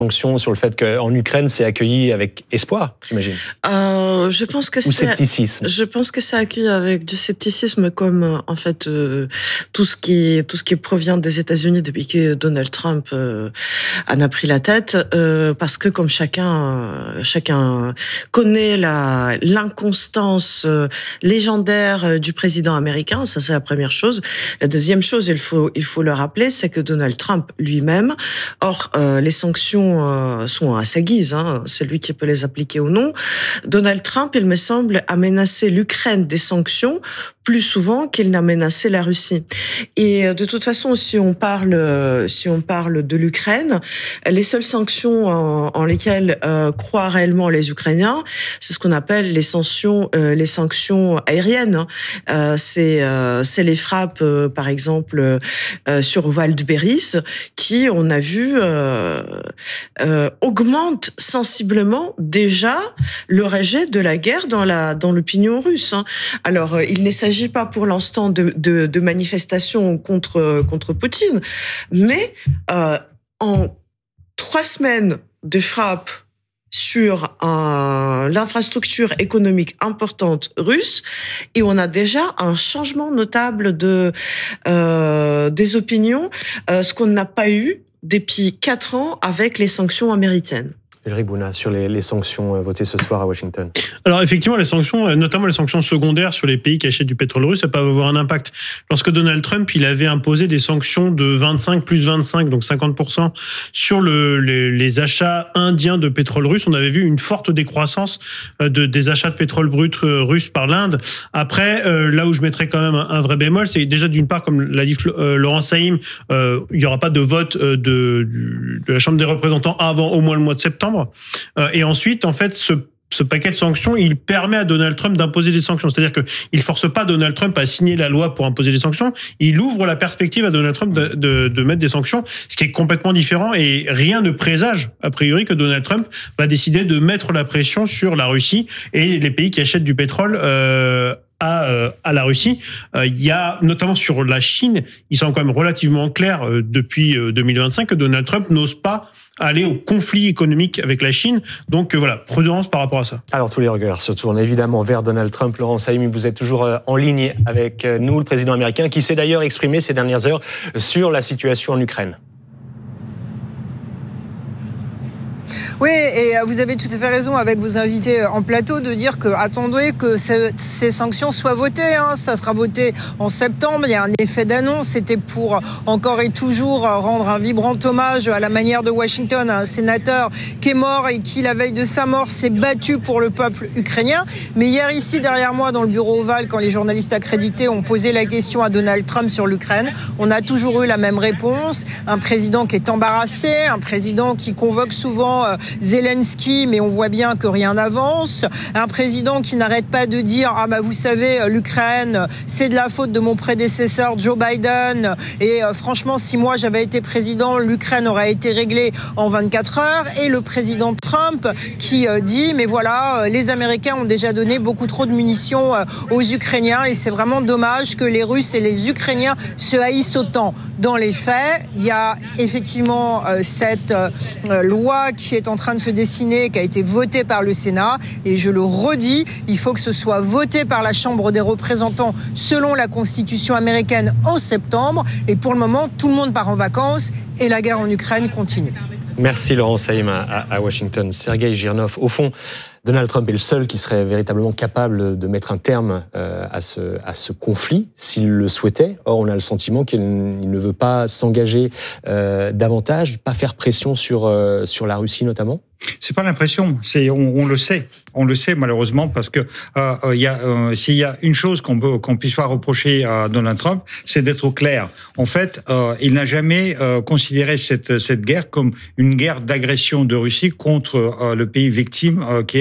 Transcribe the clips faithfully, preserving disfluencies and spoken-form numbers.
sanctions, sur le fait qu'en Ukraine, c'est accueilli avec espoir, j'imagine. Euh, je pense que Ou c'est, scepticisme. Je pense que c'est accueilli avec du scepticisme, comme en fait euh, tout ce qui tout ce qui provient des États-Unis depuis que Donald Trump euh, en a pris la tête, euh, parce que comme chacun chacun connaît la l'inconstance euh, légendaire du président américain, ça c'est la première chose. La deuxième chose, il faut il faut le rappeler, c'est que Donald Trump lui-même, or euh, les sanctions sont à sa guise, hein, c'est lui qui peut les appliquer ou non. Donald Trump, il me semble, a menacé l'Ukraine des sanctions plus souvent qu'il n'a menacé la Russie. Et de toute façon, si on parle, si on parle de l'Ukraine, les seules sanctions en, en lesquelles euh, croient réellement les Ukrainiens, c'est ce qu'on appelle les sanctions, euh, les sanctions aériennes. Euh, c'est, euh, c'est les frappes, euh, par exemple, euh, sur Waldberries, qui, on a vu, euh, euh, augmente sensiblement déjà le rejet de la guerre dans la dans l'opinion russe. Alors, euh, il ne s'agit pas pour l'instant de, de, de manifestations contre contre Poutine, mais euh, en trois semaines de frappe sur un, l'infrastructure économique importante russe, et on a déjà un changement notable de euh, des opinions, euh, ce qu'on n'a pas eu depuis quatre ans avec les sanctions américaines. Ulrich Bouna, sur les, les sanctions votées ce soir à Washington. Alors effectivement, les sanctions, notamment les sanctions secondaires sur les pays qui achètent du pétrole russe, ça peut avoir un impact. Lorsque Donald Trump, il avait imposé des sanctions de vingt-cinq plus vingt-cinq, donc cinquante pour cent sur le, les, les achats indiens de pétrole russe, on avait vu une forte décroissance de, des achats de pétrole brut russe par l'Inde. Après, euh, là où je mettrais quand même un, un vrai bémol, c'est déjà d'une part, comme l'a dit euh, Laurent Saïm, euh, il n'y aura pas de vote de, de, de la Chambre des représentants avant au moins le mois de septembre. Et ensuite, en fait, ce Ce paquet de sanctions, il permet à Donald Trump d'imposer des sanctions. C'est-à-dire qu'il ne force pas Donald Trump à signer la loi pour imposer des sanctions. Il ouvre la perspective à Donald Trump de, de, de mettre des sanctions, ce qui est complètement différent. Et rien ne présage, a priori, que Donald Trump va décider de mettre la pression sur la Russie et les pays qui achètent du pétrole euh, à, euh, à la Russie. Euh, il y a, notamment sur la Chine, il semble quand même relativement clair euh, depuis euh, deux mille vingt-cinq que Donald Trump n'ose pas aller au conflit économique avec la Chine. Donc euh, voilà, prudence par rapport à ça. Alors tous les regards se tournent évidemment vers Donald Trump. Laurent Saïm, vous êtes toujours en ligne avec nous, le président américain, qui s'est d'ailleurs exprimé ces dernières heures sur la situation en Ukraine. Oui, et vous avez tout à fait raison avec vos invités en plateau de dire que attendez que ces sanctions soient votées. Hein. Ça sera voté en septembre. Il y a un effet d'annonce. C'était pour encore et toujours rendre un vibrant hommage à la manière de Washington à un sénateur qui est mort et qui, la veille de sa mort, s'est battu pour le peuple ukrainien. Mais hier, ici, derrière moi, dans le bureau ovale, quand les journalistes accrédités ont posé la question à Donald Trump sur l'Ukraine, on a toujours eu la même réponse. Un président qui est embarrassé, un président qui convoque souvent Zelensky, mais on voit bien que rien n'avance. Un président qui n'arrête pas de dire « Ah bah vous savez, l'Ukraine, c'est de la faute de mon prédécesseur Joe Biden. Et euh, franchement, si moi j'avais été président, l'Ukraine aurait été réglée en vingt-quatre heures. » Et le président Trump qui euh, dit « Mais voilà, les Américains ont déjà donné beaucoup trop de munitions euh, aux Ukrainiens et c'est vraiment dommage que les Russes et les Ukrainiens se haïssent autant. » Dans les faits, il y a effectivement euh, cette euh, loi qui est en train de se dessiner, qui a été votée par le Sénat. Et je le redis, il faut que ce soit voté par la Chambre des représentants selon la Constitution américaine en septembre. Et pour le moment, tout le monde part en vacances et la guerre en Ukraine continue. Merci Laurent Saïm à, à Washington. Sergueï Girnov, au fond, Donald Trump est le seul qui serait véritablement capable de mettre un terme euh, à, ce, à ce conflit, s'il le souhaitait. Or, on a le sentiment qu'il ne veut pas s'engager euh, davantage, pas faire pression sur, euh, sur la Russie notamment. C'est pas l'impression, c'est on, on le sait, on le sait malheureusement parce que euh, euh, y a euh, s'il y a une chose qu'on peut qu'on puisse pas reprocher à Donald Trump, c'est d'être au clair. En fait, euh, il n'a jamais euh, considéré cette cette guerre comme une guerre d'agression de Russie contre euh, le pays victime euh, qui est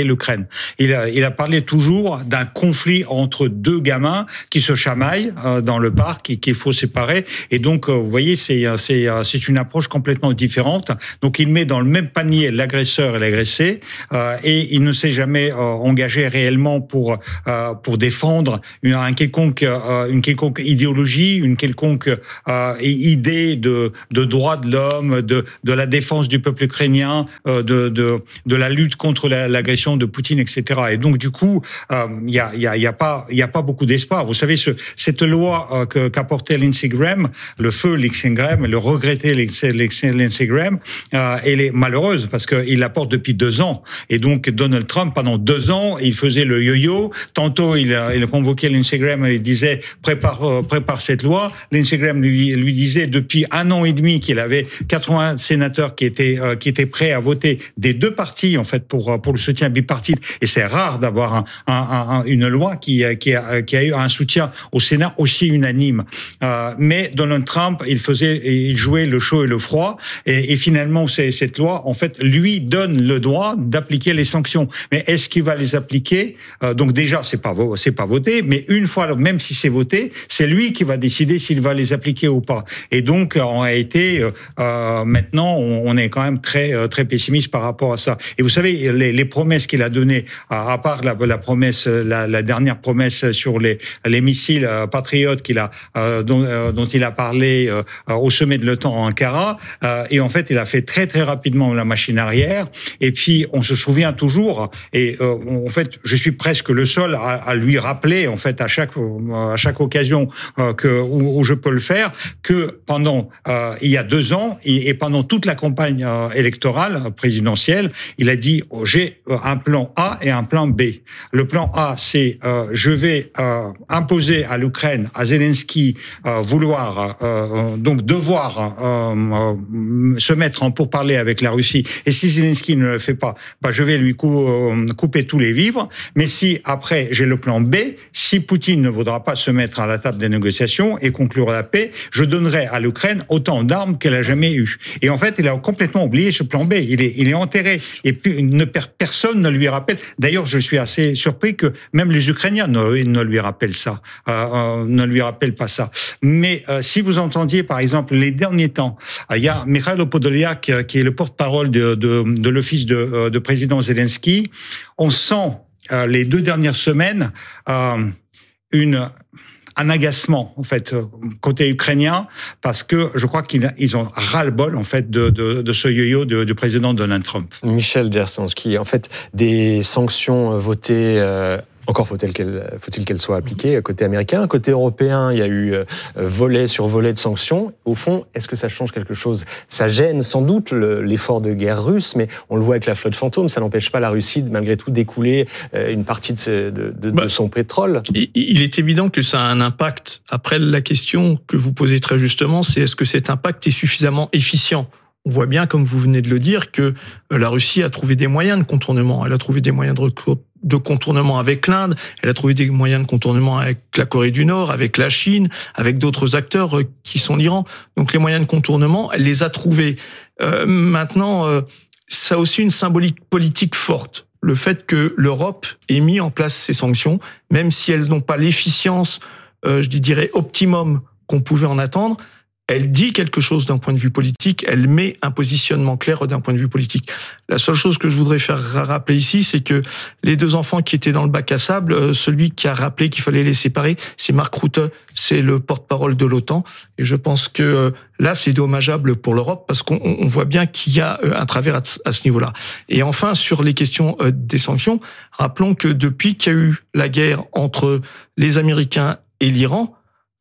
l'Ukraine. Il a, il a parlé toujours d'un conflit entre deux gamins qui se chamaillent euh, dans le parc et qu'il faut séparer. Et donc, euh, vous voyez, c'est, c'est, c'est une approche complètement différente. Donc, il met dans le même panier l'agresseur et l'agressé, euh, et il ne s'est jamais euh, engagé réellement pour euh, pour défendre une, un quelconque euh, une quelconque idéologie, une quelconque euh, idée de de droit de l'homme, de de la défense du peuple ukrainien, euh, de de de la lutte contre la, l'agression de Poutine, et cetera. Et donc, du coup, euh, il y a il y a il y a pas il y a pas beaucoup d'espoir. Vous savez, ce, cette loi euh, que, qu'a portée Lindsey Graham, le feu Lindsey Graham, le regretté Lindsey Graham, euh, elle est malheureuse parce qu'il la porte depuis deux ans. Et donc, Donald Trump, pendant deux ans, il faisait le yo-yo. Tantôt, il, il convoquait Lindsey Graham et il disait prépare, euh, prépare cette loi. Lindsey Graham lui, lui disait depuis un an et demi qu'il avait quatre-vingts sénateurs qui étaient euh, qui étaient prêts à voter des deux partis en fait pour pour le soutien bipartite. Et c'est rare d'avoir un, un, un, une loi qui qui a, qui a eu un soutien au Sénat aussi unanime. Euh, mais Donald Trump, il faisait, il jouait le chaud et le froid. Et, et finalement, c'est, cette loi, en fait, lui donne le droit d'appliquer les sanctions. Mais est-ce qu'il va les appliquer? euh, Donc déjà, c'est pas c'est pas voté. Mais une fois, même si c'est voté, c'est lui qui va décider s'il va les appliquer ou pas. Et donc, en réalité, euh, maintenant, on, on est quand même très très pessimiste par rapport à ça. Et vous savez, les, les promesses qu'il a données, à, à part la, la promesse, la, la dernière promesse sur les les missiles euh, patriotes qu'il a euh, dont, euh, dont il a parlé euh, au sommet de l'OTAN en Ankara, euh, et en fait il a fait très très rapidement la machine arrière. Et puis on se souvient toujours, et euh, en fait je suis presque le seul à, à lui rappeler en fait à chaque à chaque occasion euh, que où, où je peux le faire, que pendant euh, il y a deux ans et, et pendant toute la campagne euh, électorale présidentielle, il a dit oh, j'ai un plan A et un plan B. Le plan A, c'est euh, je vais euh, imposer à l'Ukraine, à Zelensky, euh, vouloir euh, donc devoir euh, euh, se mettre en pourparlers avec la Russie. Et si Zelensky ne le fait pas, bah, je vais lui cou- euh, couper tous les vivres. Mais si après j'ai le plan B, si Poutine ne voudra pas se mettre à la table des négociations et conclure la paix, je donnerai à l'Ukraine autant d'armes qu'elle a jamais eu. Et en fait, il a complètement oublié ce plan B. Il est, il est enterré. Et puis, ne, personne ne lui rappelle. D'ailleurs, je suis assez surpris que même les Ukrainiens ne, ne lui rappellent ça, euh, euh, ne lui rappellent pas ça. Mais euh, si vous entendiez, par exemple, les derniers temps, euh, il y a Mikhailo Podolyak euh, qui est le porte-parole de, de, de l'office de, euh, de président Zelensky. On sent euh, les deux dernières semaines euh, une un agacement en fait côté ukrainien, parce que je crois qu'ils ils ont ras-le-bol en fait de, de, de ce yo-yo du, du président Donald Trump. Michel Dzierzonski, en fait, des sanctions votées. Euh Encore faut-il qu'elles, faut-il qu'elles soient appliquées côté américain. Côté européen, il y a eu volet sur volet de sanctions. Au fond, est-ce que ça change quelque chose? Ça gêne sans doute le, l'effort de guerre russe, mais on le voit avec la flotte fantôme, ça n'empêche pas la Russie, malgré tout, d'écouler une partie de, de, de, bah, de son pétrole. Il est évident que ça a un impact. Après, la question que vous posez très justement, c'est est-ce que cet impact est suffisamment efficient? On voit bien, comme vous venez de le dire, que la Russie a trouvé des moyens de contournement. Elle a trouvé des moyens de recrutement de contournement avec l'Inde, elle a trouvé des moyens de contournement avec la Corée du Nord, avec la Chine, avec d'autres acteurs qui sont l'Iran. Donc les moyens de contournement, elle les a trouvés. Euh, maintenant, euh, ça a aussi une symbolique politique forte. Le fait que l'Europe ait mis en place ces sanctions, même si elles n'ont pas l'efficience, euh, je dirais, optimum qu'on pouvait en attendre, elle dit quelque chose d'un point de vue politique, elle met un positionnement clair d'un point de vue politique. La seule chose que je voudrais faire rappeler ici, c'est que les deux enfants qui étaient dans le bac à sable, celui qui a rappelé qu'il fallait les séparer, c'est Mark Rutte, c'est le porte-parole de l'OTAN. Et je pense que là, c'est dommageable pour l'Europe parce qu'on voit bien qu'il y a un travers à ce niveau-là. Et enfin, sur les questions des sanctions, rappelons que depuis qu'il y a eu la guerre entre les Américains et l'Iran,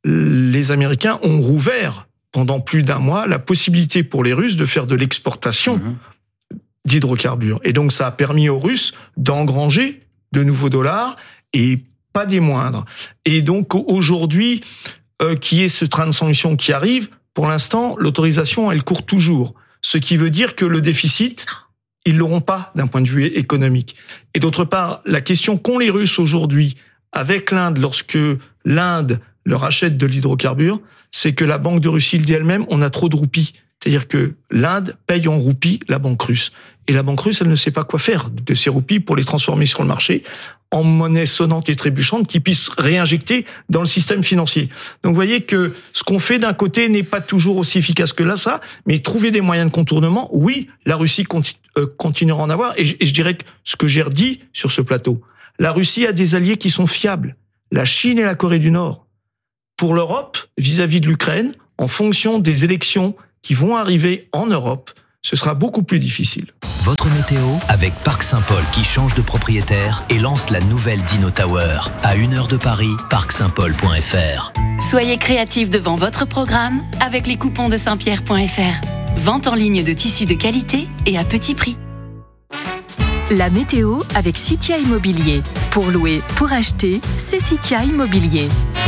les Américains ont rouvert pendant plus d'un mois la possibilité pour les Russes de faire de l'exportation mmh. d'hydrocarbures. Et donc, ça a permis aux Russes d'engranger de nouveaux dollars et pas des moindres. Et donc, aujourd'hui, euh, qui est ce train de sanctions qui arrive, pour l'instant, l'autorisation, elle court toujours. Ce qui veut dire que le déficit, ils l'auront pas d'un point de vue économique. Et d'autre part, la question qu'ont les Russes aujourd'hui avec l'Inde, lorsque l'Inde leur achète de l'hydrocarbure, c'est que la Banque de Russie le dit elle-même, on a trop de roupies. C'est-à-dire que l'Inde paye en roupies la banque russe. Et la banque russe, elle ne sait pas quoi faire de ces roupies pour les transformer sur le marché en monnaie sonnante et trébuchante qui puisse réinjecter dans le système financier. Donc vous voyez que ce qu'on fait d'un côté n'est pas toujours aussi efficace que là, ça, mais trouver des moyens de contournement, oui, la Russie continue, euh, continuera à en avoir. Et je, et je dirais que ce que j'ai redit sur ce plateau, la Russie a des alliés qui sont fiables, la Chine et la Corée du Nord. Pour l'Europe, vis-à-vis de l'Ukraine, en fonction des élections qui vont arriver en Europe, ce sera beaucoup plus difficile. Votre météo avec Parc Saint-Paul qui change de propriétaire et lance la nouvelle Dino Tower. À une heure de Paris, parc saint paul point f r. Soyez créatifs devant votre programme avec les coupons de saint pierre point f r. Vente en ligne de tissus de qualité et à petit prix. La météo avec Citia Immobilier. Pour louer, pour acheter, c'est Citia Immobilier.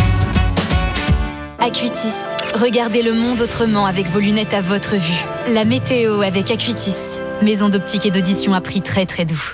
Acuitis. Regardez le monde autrement avec vos lunettes à votre vue. La météo avec Acuitis. Maison d'optique et d'audition à prix très très doux.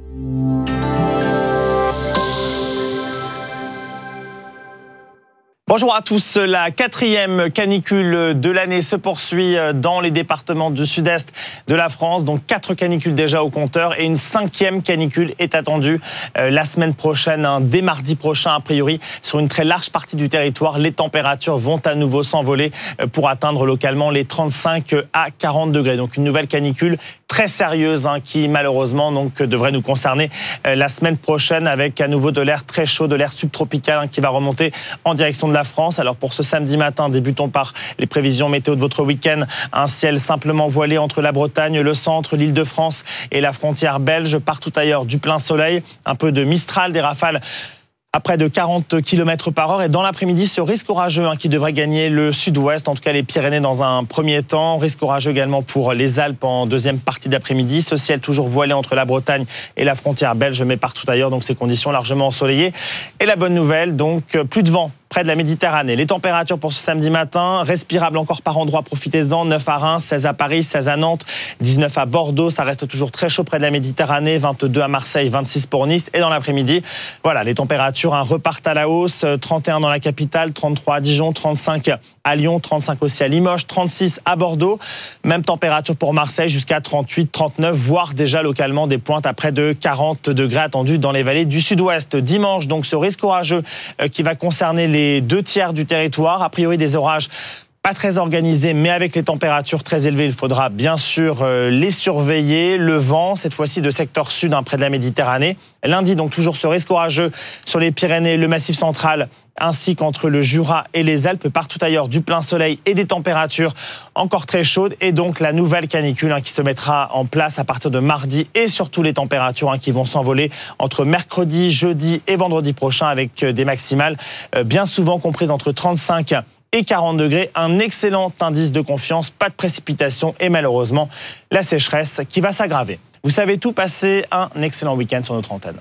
Bonjour à tous. La quatrième canicule de l'année se poursuit dans les départements du sud-est de la France. Donc quatre canicules déjà au compteur et une cinquième canicule est attendue la semaine prochaine, dès mardi prochain a priori. Sur une très large partie du territoire, les températures vont à nouveau s'envoler pour atteindre localement les trente-cinq à quarante degrés. Donc une nouvelle canicule très sérieuse hein, qui malheureusement donc, devrait nous concerner la semaine prochaine avec à nouveau de l'air très chaud, de l'air subtropical hein, qui va remonter en direction de la France. Alors pour ce samedi matin, débutons par les prévisions météo de votre week-end. Un ciel simplement voilé entre la Bretagne, le centre, l'Île-de-France et la frontière belge. Partout ailleurs, du plein soleil, un peu de mistral, des rafales à près de quarante kilomètres par heure. Et dans l'après-midi, ce risque orageux hein, qui devrait gagner le sud-ouest, en tout cas les Pyrénées dans un premier temps. Risque orageux également pour les Alpes en deuxième partie d'après-midi. Ce ciel toujours voilé entre la Bretagne et la frontière belge, mais partout ailleurs. Donc ces conditions largement ensoleillées. Et la bonne nouvelle, donc plus de vent près de la Méditerranée. Les températures pour ce samedi matin, respirables encore par endroits, profitez-en. neuf à Reims, seize à Paris, seize à Nantes, dix-neuf à Bordeaux. Ça reste toujours très chaud près de la Méditerranée. vingt-deux à Marseille, vingt-six pour Nice. Et dans l'après-midi, voilà, les températures hein, repartent à la hausse. trente et un dans la capitale, trente-trois à Dijon, trente-cinq à Lyon, trente-cinq aussi à Limoges, trente-six à Bordeaux. Même température pour Marseille jusqu'à trente-huit, trente-neuf, voire déjà localement des pointes à près de quarante degrés attendus dans les vallées du sud-ouest. Dimanche, donc ce risque orageux euh, qui va concerner les deux tiers du territoire. A priori, des orages pas très organisés, mais avec les températures très élevées, il faudra bien sûr euh, les surveiller. Le vent, cette fois-ci de secteur sud, hein, près de la Méditerranée. Lundi, donc toujours ce risque orageux sur les Pyrénées, le Massif central, ainsi qu'entre le Jura et les Alpes. Partout ailleurs, du plein soleil et des températures encore très chaudes. Et donc la nouvelle canicule hein, qui se mettra en place à partir de mardi et surtout les températures hein, qui vont s'envoler entre mercredi, jeudi et vendredi prochain avec des maximales euh, bien souvent comprises entre trente-cinq et quarante degrés. Un excellent indice de confiance, pas de précipitation et malheureusement la sécheresse qui va s'aggraver. Vous savez tout, passez un excellent week-end sur notre antenne.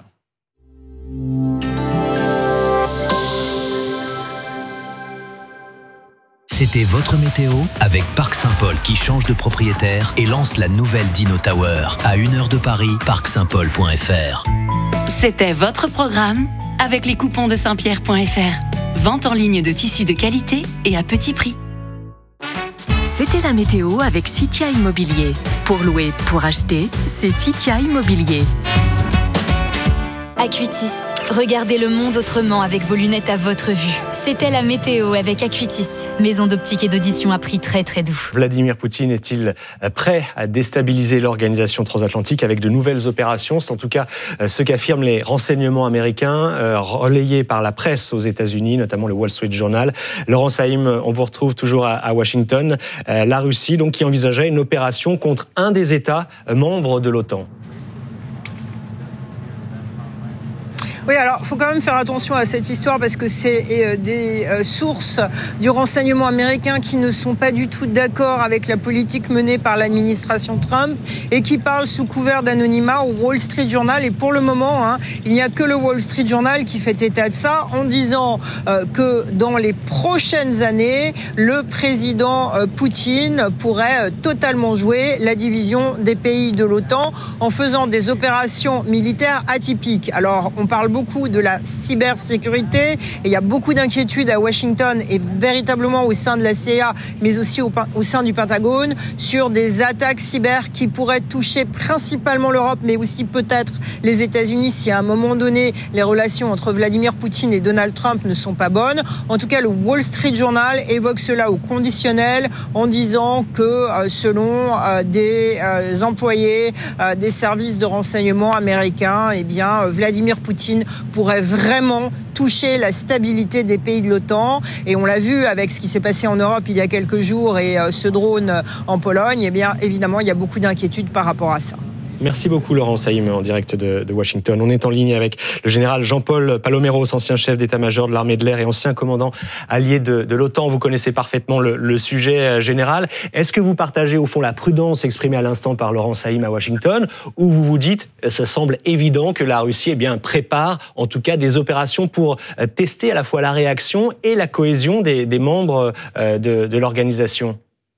C'était votre météo avec Parc Saint-Paul qui change de propriétaire et lance la nouvelle Dino Tower. À une heure de Paris, parc saint paul point f r. C'était votre programme avec les coupons de saint pierre point f r. Vente en ligne de tissus de qualité et à petit prix. C'était la météo avec Citia Immobilier. Pour louer, pour acheter, c'est Citia Immobilier. Acuitis. Regardez le monde autrement avec vos lunettes à votre vue. C'était la météo avec Acuitis, maison d'optique et d'audition à prix très très doux. Vladimir Poutine est-il prêt à déstabiliser l'organisation transatlantique avec de nouvelles opérations? C'est en tout cas ce qu'affirment les renseignements américains, relayés par la presse aux États-Unis, notamment le Wall Street Journal. Laurent Saïm, on vous retrouve toujours à Washington. La Russie, donc, qui envisageait une opération contre un des États membres de l'OTAN. Oui, alors il faut quand même faire attention à cette histoire parce que c'est des sources du renseignement américain qui ne sont pas du tout d'accord avec la politique menée par l'administration Trump et qui parlent sous couvert d'anonymat au Wall Street Journal. Et pour le moment, hein, il n'y a que le Wall Street Journal qui fait état de ça en disant euh, que dans les prochaines années, le président euh, Poutine pourrait euh, totalement jouer la division des pays de l'OTAN en faisant des opérations militaires atypiques. Alors, on parle beaucoup de la cybersécurité et il y a beaucoup d'inquiétudes à Washington et véritablement au sein de la C I A, mais aussi au, au sein du Pentagone, sur des attaques cyber qui pourraient toucher principalement l'Europe, mais aussi peut-être les États-Unis si à un moment donné les relations entre Vladimir Poutine et Donald Trump ne sont pas bonnes. En tout cas, le Wall Street Journal évoque cela au conditionnel en disant que euh, selon euh, des euh, employés euh, des services de renseignement américains, eh bien, euh, Vladimir Poutine pourrait vraiment toucher la stabilité des pays de l'OTAN. Et on l'a vu avec ce qui s'est passé en Europe il y a quelques jours et euh, ce drone en Pologne, eh bien, évidemment, il y a beaucoup d'inquiétudes par rapport à ça. Merci beaucoup Laurent Saïm en direct de, de Washington. On est en ligne avec le général Jean-Paul Paloméros, ancien chef d'état-major de l'armée de l'air et ancien commandant allié de, de l'OTAN. Vous connaissez parfaitement le, le sujet général. Est-ce que vous partagez au fond la prudence exprimée à l'instant par Laurent Saïm à Washington, ou vous vous dites, ça semble évident que la Russie eh bien, prépare en tout cas des opérations pour tester à la fois la réaction et la cohésion des, des membres de, de l'organisation?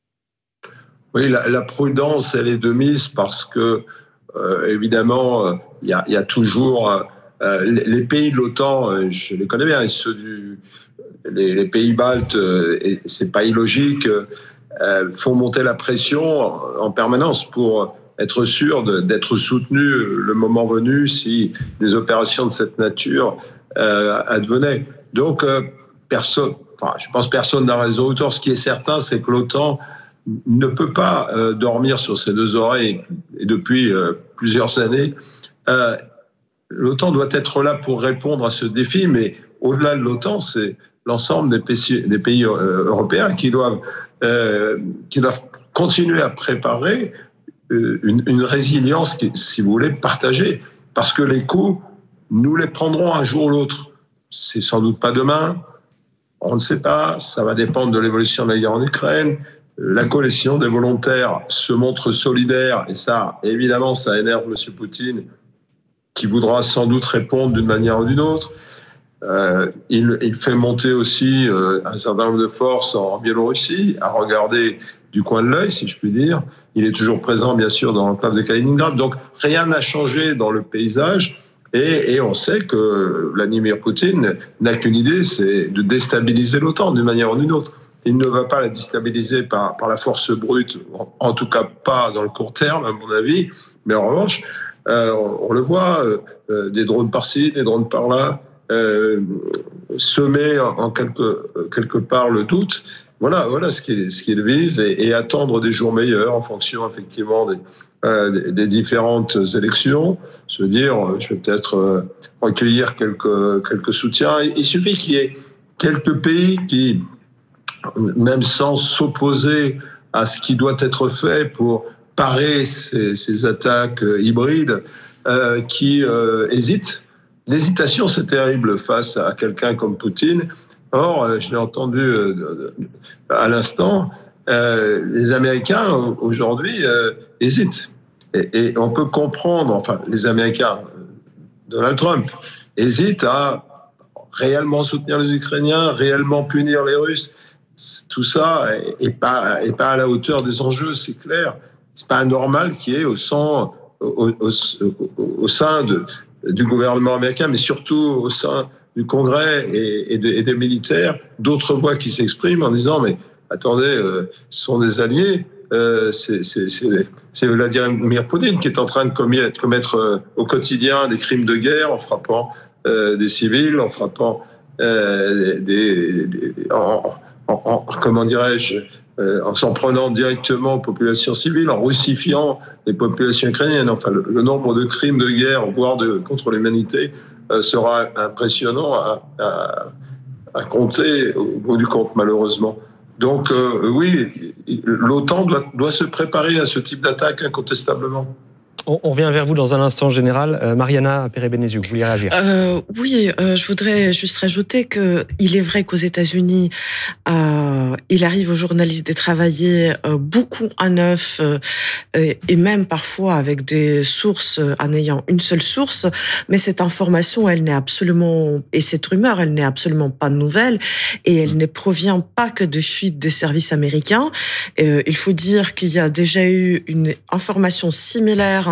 Oui, la, la prudence, elle est de mise parce que Euh, évidemment, il euh, y, y a toujours euh, les, les pays de l'OTAN, euh, je les connais bien, et ceux du, les, les pays baltes, euh, et c'est pas illogique, euh, font monter la pression en, en permanence pour être sûr de, d'être soutenus le moment venu si des opérations de cette nature euh, advenaient. Donc, euh, personne, enfin, je pense que personne n'a raison autour. Ce qui est certain, c'est que l'OTAN ne peut pas euh, dormir sur ses deux oreilles, et depuis euh, plusieurs années. Euh, L'OTAN doit être là pour répondre à ce défi, mais au-delà de l'OTAN, c'est l'ensemble des pays, des pays euh, européens qui doivent, euh, qui doivent continuer à préparer euh, une, une résilience, qui, si vous voulez, partagée. Parce que les coups, nous les prendrons un jour ou l'autre. C'est sans doute pas demain, on ne sait pas, ça va dépendre de l'évolution de la guerre en Ukraine. La coalition des volontaires se montre solidaire, et ça, évidemment, ça énerve M. Poutine, qui voudra sans doute répondre d'une manière ou d'une autre. Euh, il, il fait monter aussi euh, un certain nombre de forces en Biélorussie, à regarder du coin de l'œil, si je puis dire. Il est toujours présent, bien sûr, dans l'enclave de Kaliningrad. Donc, rien n'a changé dans le paysage. Et, et on sait que Vladimir Poutine n'a qu'une idée, c'est de déstabiliser l'OTAN d'une manière ou d'une autre. Il ne va pas la déstabiliser par, par la force brute, en tout cas pas dans le court terme, à mon avis. Mais en revanche, euh, on, on le voit, euh, des drones par-ci, des drones par-là, euh, semer en, en quelque, quelque part le doute. Voilà, voilà ce qu'il ce qu'il vise, et, et attendre des jours meilleurs en fonction effectivement des, euh, des, des différentes élections. Se dire, je vais peut-être euh, recueillir quelques, quelques soutiens. Il, il suffit qu'il y ait quelques pays qui, même sans s'opposer à ce qui doit être fait pour parer ces, ces attaques hybrides, euh, qui euh, hésitent. L'hésitation, c'est terrible face à quelqu'un comme Poutine. Or, je l'ai entendu euh, à l'instant, euh, les Américains, aujourd'hui, euh, hésitent. Et, et on peut comprendre, enfin, les Américains, Donald Trump, hésitent à réellement soutenir les Ukrainiens, réellement punir les Russes. Tout ça est pas, est pas à la hauteur des enjeux, c'est clair. C'est pas anormal qu'il y ait au sein, au, au, au sein de, du gouvernement américain, mais surtout au sein du Congrès et, et, de, et des militaires, d'autres voix qui s'expriment en disant mais attendez, euh, ce sont des alliés, euh, c'est, c'est, c'est, c'est Vladimir Poutine qui est en train de commettre, commettre euh, au quotidien des crimes de guerre en frappant euh, des civils, en frappant euh, des, des, en, En, en, comment dirais-je, euh, en s'en prenant directement aux populations civiles, en russifiant les populations ukrainiennes. Enfin, le, le nombre de crimes de guerre, voire de, contre l'humanité, euh, sera impressionnant à, à, à compter au bout du compte, malheureusement. Donc, euh, oui, l'OTAN doit, doit se préparer à ce type d'attaque incontestablement. On, on revient vers vous dans un instant, général. Euh, Mariana Pérez-Bénéziou, vous vouliez réagir? euh, Oui, euh, je voudrais juste rajouter que il est vrai qu'aux États-Unis, euh, il arrive aux journalistes de travailler euh, beaucoup à neuf euh, et, et même parfois avec des sources en ayant une seule source. Mais cette information, elle n'est absolument et cette rumeur, elle n'est absolument pas nouvelle et elle ne provient pas que de fuites des services américains. Euh, il faut dire qu'il y a déjà eu une information similaire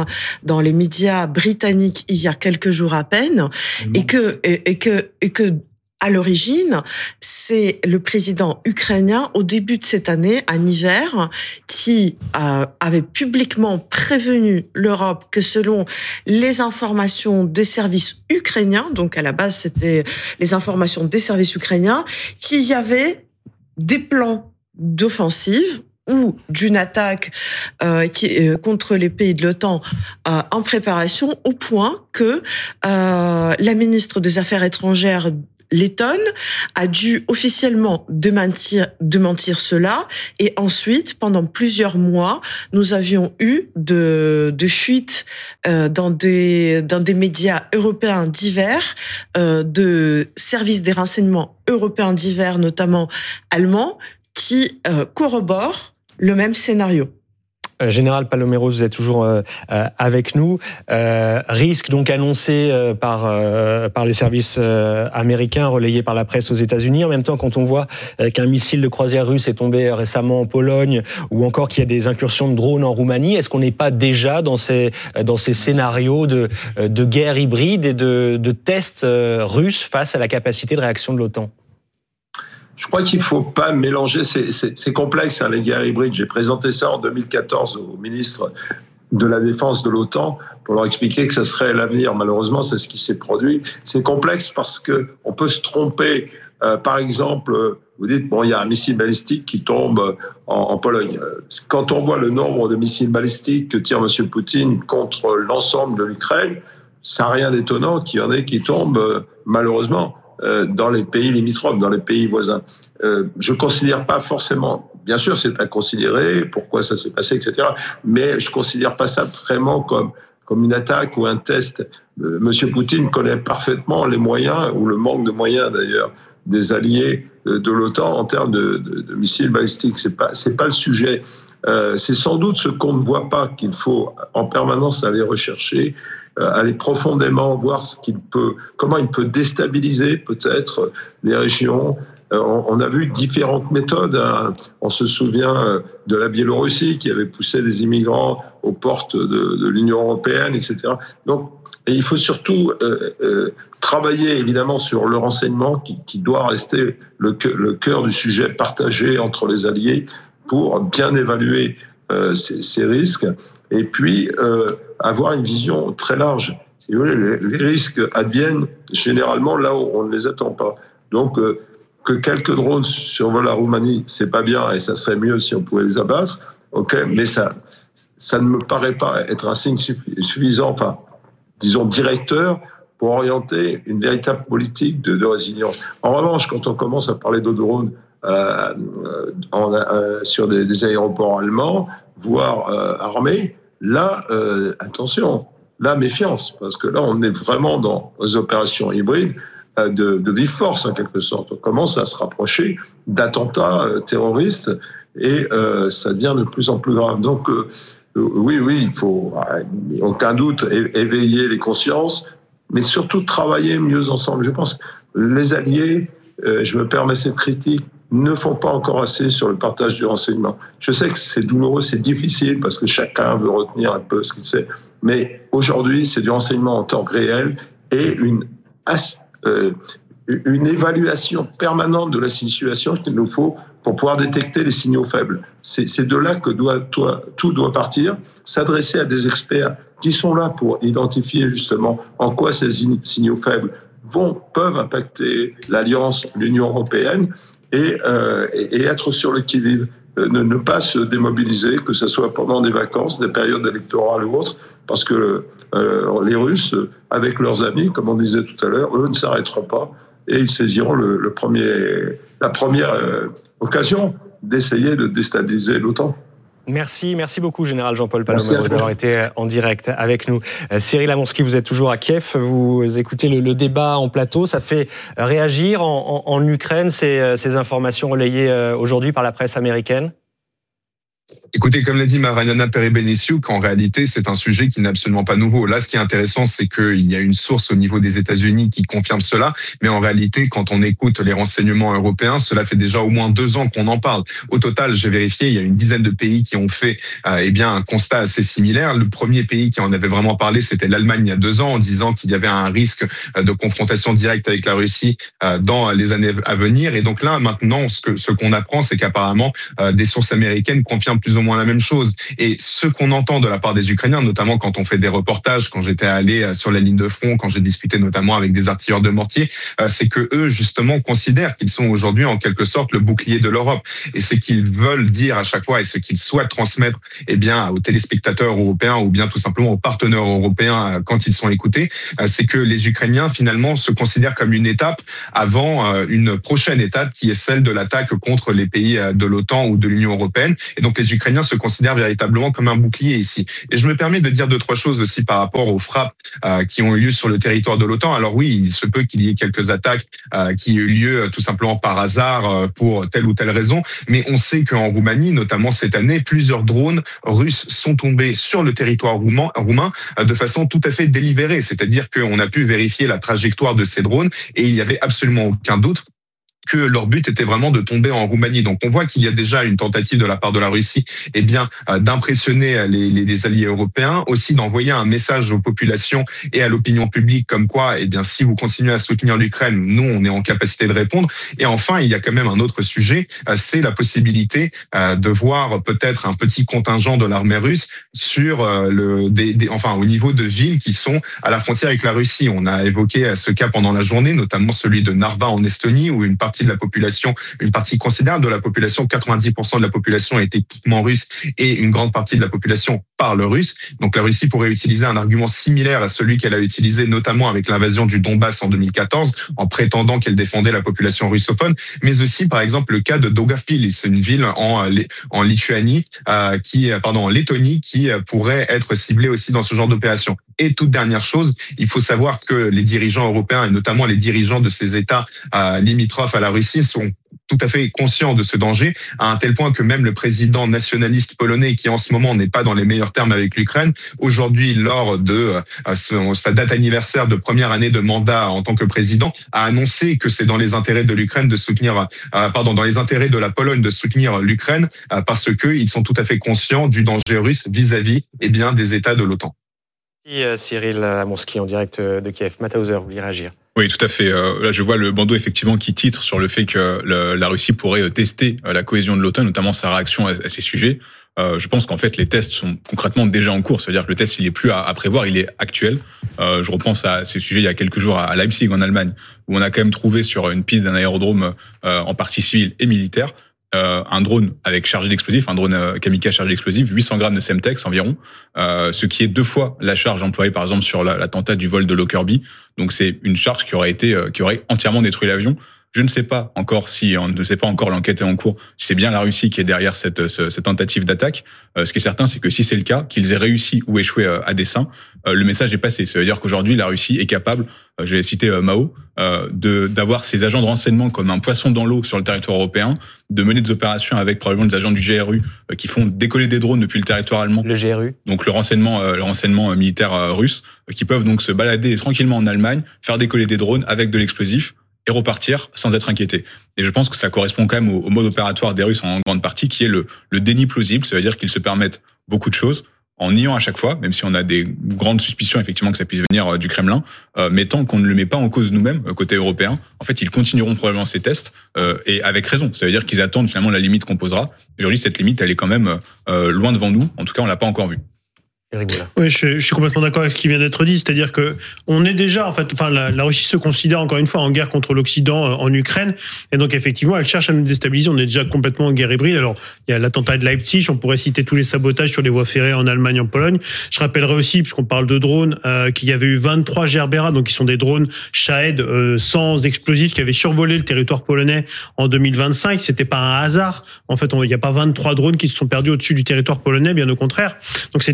matin dans les médias britanniques il y a quelques jours à peine, et que, et, et que, et que, à l'origine, c'est le président ukrainien, au début de cette année, en hiver, qui euh, avait publiquement prévenu l'Europe que selon les informations des services ukrainiens, donc à la base c'était les informations des services ukrainiens, qu'il y avait des plans d'offensive ou d'une attaque euh, qui, euh, contre les pays de l'OTAN euh, en préparation, au point que euh, la ministre des Affaires étrangères lettonne a dû officiellement démentir, démentir cela, et ensuite, pendant plusieurs mois, nous avions eu de, de fuites euh, dans, des, dans des médias européens divers, euh, de services des renseignements européens divers, notamment allemands, qui euh, corroborent le même scénario. Général Paloméros, vous êtes toujours euh, avec nous. Euh, risque donc annoncé euh, par, euh, par les services euh, américains, relayé par la presse aux États-Unis. En même temps, quand on voit euh, qu'un missile de croisière russe est tombé récemment en Pologne, ou encore qu'il y a des incursions de drones en Roumanie, est-ce qu'on n'est pas déjà dans ces, dans ces scénarios de, de guerre hybride et de, de tests euh, russes face à la capacité de réaction de l'OTAN ? Je crois qu'il ne faut pas mélanger, c'est, c'est, c'est complexe, hein, les guerres hybrides. J'ai présenté ça en deux mille quatorze au ministre de la Défense de l'OTAN pour leur expliquer que ça serait l'avenir. Malheureusement, c'est ce qui s'est produit. C'est complexe parce qu'on peut se tromper. Euh, par exemple, vous dites, bon, il y a un missile balistique qui tombe en, en Pologne. Quand on voit le nombre de missiles balistiques que tire M. Poutine contre l'ensemble de l'Ukraine, ça n'a rien d'étonnant qu'il y en ait qui tombent, malheureusement, dans les pays limitrophes, dans les pays voisins. Euh, je ne considère pas forcément, bien sûr c'est à considérer, pourquoi ça s'est passé, et cetera, mais je ne considère pas ça vraiment comme, comme une attaque ou un test. Euh, Monsieur Poutine connaît parfaitement les moyens, ou le manque de moyens d'ailleurs, des alliés de, de l'OTAN en termes de, de, de missiles balistiques. Ce n'est pas, c'est pas le sujet. Euh, c'est sans doute ce qu'on ne voit pas qu'il faut en permanence aller rechercher, aller profondément voir ce qu'il peut, comment il peut déstabiliser peut-être les régions. On a vu différentes méthodes. On se souvient de la Biélorussie qui avait poussé des immigrants aux portes de, de l'Union européenne, et cetera. Donc, il faut surtout euh, euh, travailler évidemment sur le renseignement qui, qui doit rester le, le cœur du sujet partagé entre les alliés pour bien évaluer euh, ces, ces risques. Et puis, euh, avoir une vision très large. Si vous voulez, les, les risques adviennent généralement là où on ne les attend pas. Donc, euh, que quelques drones survolent la Roumanie, c'est pas bien, et ça serait mieux si on pouvait les abattre, ok, mais ça, ça ne me paraît pas être un signe suffisant, enfin, disons, directeur, pour orienter une véritable politique de, de résilience. En revanche, quand on commence à parler de drones euh, en, euh, sur des, des aéroports allemands, voire euh, armés, là, euh, attention, là, méfiance, parce que là, on est vraiment dans les opérations hybrides euh, de, de vive force, en quelque sorte. On commence à se rapprocher d'attentats euh, terroristes et euh, ça devient de plus en plus grave. Donc, euh, oui, oui, il faut, euh, aucun doute, éveiller les consciences, mais surtout travailler mieux ensemble. Je pense que les alliés, euh, je me permets cette critique, ne font pas encore assez sur le partage du renseignement. Je sais que c'est douloureux, c'est difficile, parce que chacun veut retenir un peu ce qu'il sait. Mais aujourd'hui, c'est du renseignement en temps réel et une, euh, une évaluation permanente de la situation qu'il nous faut pour pouvoir détecter les signaux faibles. C'est, c'est de là que doit, toi, tout doit partir, s'adresser à des experts qui sont là pour identifier justement en quoi ces signaux faibles vont, peuvent impacter l'Alliance, l'Union européenne, et, euh, et être sur le qui-vive, ne, ne pas se démobiliser, que ce soit pendant des vacances, des périodes électorales ou autres, parce que euh, les Russes, avec leurs amis, comme on disait tout à l'heure, eux ne s'arrêteront pas et ils saisiront le, le premier, la première euh, occasion d'essayer de déstabiliser l'OTAN. Merci, merci beaucoup, Général Jean-Paul Paloméros, d'avoir été en direct avec nous. Cyril Amonski, vous êtes toujours à Kiev, vous écoutez le, le débat en plateau, ça fait réagir en, en, en Ukraine ces, ces informations relayées aujourd'hui par la presse américaine ? Écoutez, comme l'a dit Mariana Perez-Benessiou, qu'en réalité, c'est un sujet qui n'est absolument pas nouveau. Là, ce qui est intéressant, c'est qu'il y a une source au niveau des États-Unis qui confirme cela. Mais en réalité, quand on écoute les renseignements européens, cela fait déjà au moins deux ans qu'on en parle. Au total, j'ai vérifié, il y a une dizaine de pays qui ont fait euh, eh bien, un constat assez similaire. Le premier pays qui en avait vraiment parlé, c'était l'Allemagne il y a deux ans, en disant qu'il y avait un risque de confrontation directe avec la Russie euh, dans les années à venir. Et donc là, maintenant, ce que ce qu'on apprend, c'est qu'apparemment, euh, des sources américaines confirment plus ou moins la même chose. Et ce qu'on entend de la part des Ukrainiens, notamment quand on fait des reportages, quand j'étais allé sur la ligne de front, quand j'ai discuté notamment avec des artilleurs de mortier, c'est que eux justement considèrent qu'ils sont aujourd'hui en quelque sorte le bouclier de l'Europe. Et ce qu'ils veulent dire à chaque fois et ce qu'ils souhaitent transmettre, eh bien, aux téléspectateurs européens ou bien tout simplement aux partenaires européens quand ils sont écoutés, c'est que les Ukrainiens finalement se considèrent comme une étape avant une prochaine étape qui est celle de l'attaque contre les pays de l'OTAN ou de l'Union européenne. Et donc les Ukrainiens se considèrent véritablement comme un bouclier ici. Et je me permets de dire deux, trois choses aussi par rapport aux frappes euh, qui ont eu lieu sur le territoire de l'OTAN. Alors oui, il se peut qu'il y ait quelques attaques euh, qui aient eu lieu tout simplement par hasard euh, pour telle ou telle raison, mais on sait qu'en Roumanie, notamment cette année, plusieurs drones russes sont tombés sur le territoire roumain, roumain euh, de façon tout à fait délibérée, c'est-à-dire qu'on a pu vérifier la trajectoire de ces drones et il n'y avait absolument aucun doute que leur but était vraiment de tomber en Roumanie. Donc on voit qu'il y a déjà une tentative de la part de la Russie, eh bien, euh, d'impressionner les, les, les alliés européens, aussi d'envoyer un message aux populations et à l'opinion publique comme quoi, eh bien, si vous continuez à soutenir l'Ukraine, nous, on est en capacité de répondre. Et enfin, il y a quand même un autre sujet, euh, c'est la possibilité euh, de voir peut-être un petit contingent de l'armée russe sur euh, le, des, des, enfin, au niveau de villes qui sont à la frontière avec la Russie. On a évoqué ce cas pendant la journée, notamment celui de Narva en Estonie, où une partie de la population, une partie considérable de la population, quatre-vingt-dix pour cent de la population est éthiquement russe et une grande partie de la population parle russe. Donc la Russie pourrait utiliser un argument similaire à celui qu'elle a utilisé notamment avec l'invasion du Donbass en deux mille quatorze, en prétendant qu'elle défendait la population russophone, mais aussi par exemple le cas de Daugavpils, c'est une ville en, en Lituanie, euh, qui, pardon, en Lettonie, qui pourrait être ciblée aussi dans ce genre d'opération. Et toute dernière chose, il faut savoir que les dirigeants européens et notamment les dirigeants de ces États euh, limitrophes à la Russie sont tout à fait conscients de ce danger, à un tel point que même le président nationaliste polonais, qui en ce moment n'est pas dans les meilleurs termes avec l'Ukraine, aujourd'hui, lors de euh, sa date anniversaire de première année de mandat en tant que président, a annoncé que c'est dans les intérêts de l'Ukraine de soutenir, euh, pardon, dans les intérêts de la Pologne de soutenir l'Ukraine, euh, parce qu'ils sont tout à fait conscients du danger russe vis-à-vis, eh bien, des États de l'OTAN. Et Cyril Amonski en direct de Kiev. Mathauser, vous voulez réagir? Oui, tout à fait. Là, je vois le bandeau effectivement qui titre sur le fait que la Russie pourrait tester la cohésion de l'OTAN, notamment sa réaction à ces sujets. Je pense qu'en fait, les tests sont concrètement déjà en cours. C'est-à-dire que le test, il est plus à prévoir, il est actuel. Je repense à ces sujets il y a quelques jours à Leipzig, en Allemagne, où on a quand même trouvé sur une piste d'un aérodrome en partie civile et militaire Euh, un drone avec chargé d'explosifs, un drone euh, kamikaze chargé d'explosifs, huit cents grammes de Semtex environ, euh, ce qui est deux fois la charge employée par exemple sur la, l'attentat du vol de Lockerbie. Donc c'est une charge qui aurait été, euh, qui aurait entièrement détruit l'avion. Je ne sais pas encore si, on ne sait pas encore, l'enquête est en cours, si c'est bien la Russie qui est derrière cette, cette tentative d'attaque. Euh, ce qui est certain, c'est que si c'est le cas, qu'ils aient réussi ou échoué à dessein, euh, le message est passé. Ça veut dire qu'aujourd'hui, la Russie est capable, euh, je vais citer euh, Mao, euh, de, d'avoir ses agents de renseignement comme un poisson dans l'eau sur le territoire européen, de mener des opérations avec probablement des agents du G R U euh, qui font décoller des drones depuis le territoire allemand. Le G R U. Donc le renseignement, euh, le renseignement militaire euh, russe, euh, qui peuvent donc se balader tranquillement en Allemagne, faire décoller des drones avec de l'explosif, et repartir sans être inquiété. Et je pense que ça correspond quand même au, au mode opératoire des Russes en grande partie, qui est le, le déni plausible. Ça veut dire qu'ils se permettent beaucoup de choses en niant à chaque fois, même si on a des grandes suspicions effectivement que ça puisse venir du Kremlin, euh, mais tant qu'on ne le met pas en cause nous-mêmes, côté européen, en fait, ils continueront probablement ces tests, euh, et avec raison. Ça veut dire qu'ils attendent finalement la limite qu'on posera. Aujourd'hui, cette limite, elle est quand même euh, loin devant nous. En tout cas, on l'a pas encore vue. Oui, je, je suis complètement d'accord avec ce qui vient d'être dit, c'est-à-dire que on est déjà, en fait, enfin, la, la Russie se considère encore une fois en guerre contre l'Occident euh, en Ukraine, et donc effectivement, elle cherche à nous déstabiliser. On est déjà complètement en guerre hybride. Alors, il y a l'attentat de Leipzig, on pourrait citer tous les sabotages sur les voies ferrées en Allemagne, en Pologne. Je rappellerai aussi, puisqu'on parle de drones, euh, qu'il y avait eu vingt-trois Gerbera, donc qui sont des drones Shahed euh, sans explosifs, qui avaient survolé le territoire polonais en deux mille vingt-cinq. C'était pas un hasard. En fait, il n'y a pas vingt-trois drones qui se sont perdus au-dessus du territoire polonais, bien au contraire. Donc, c'est effectivement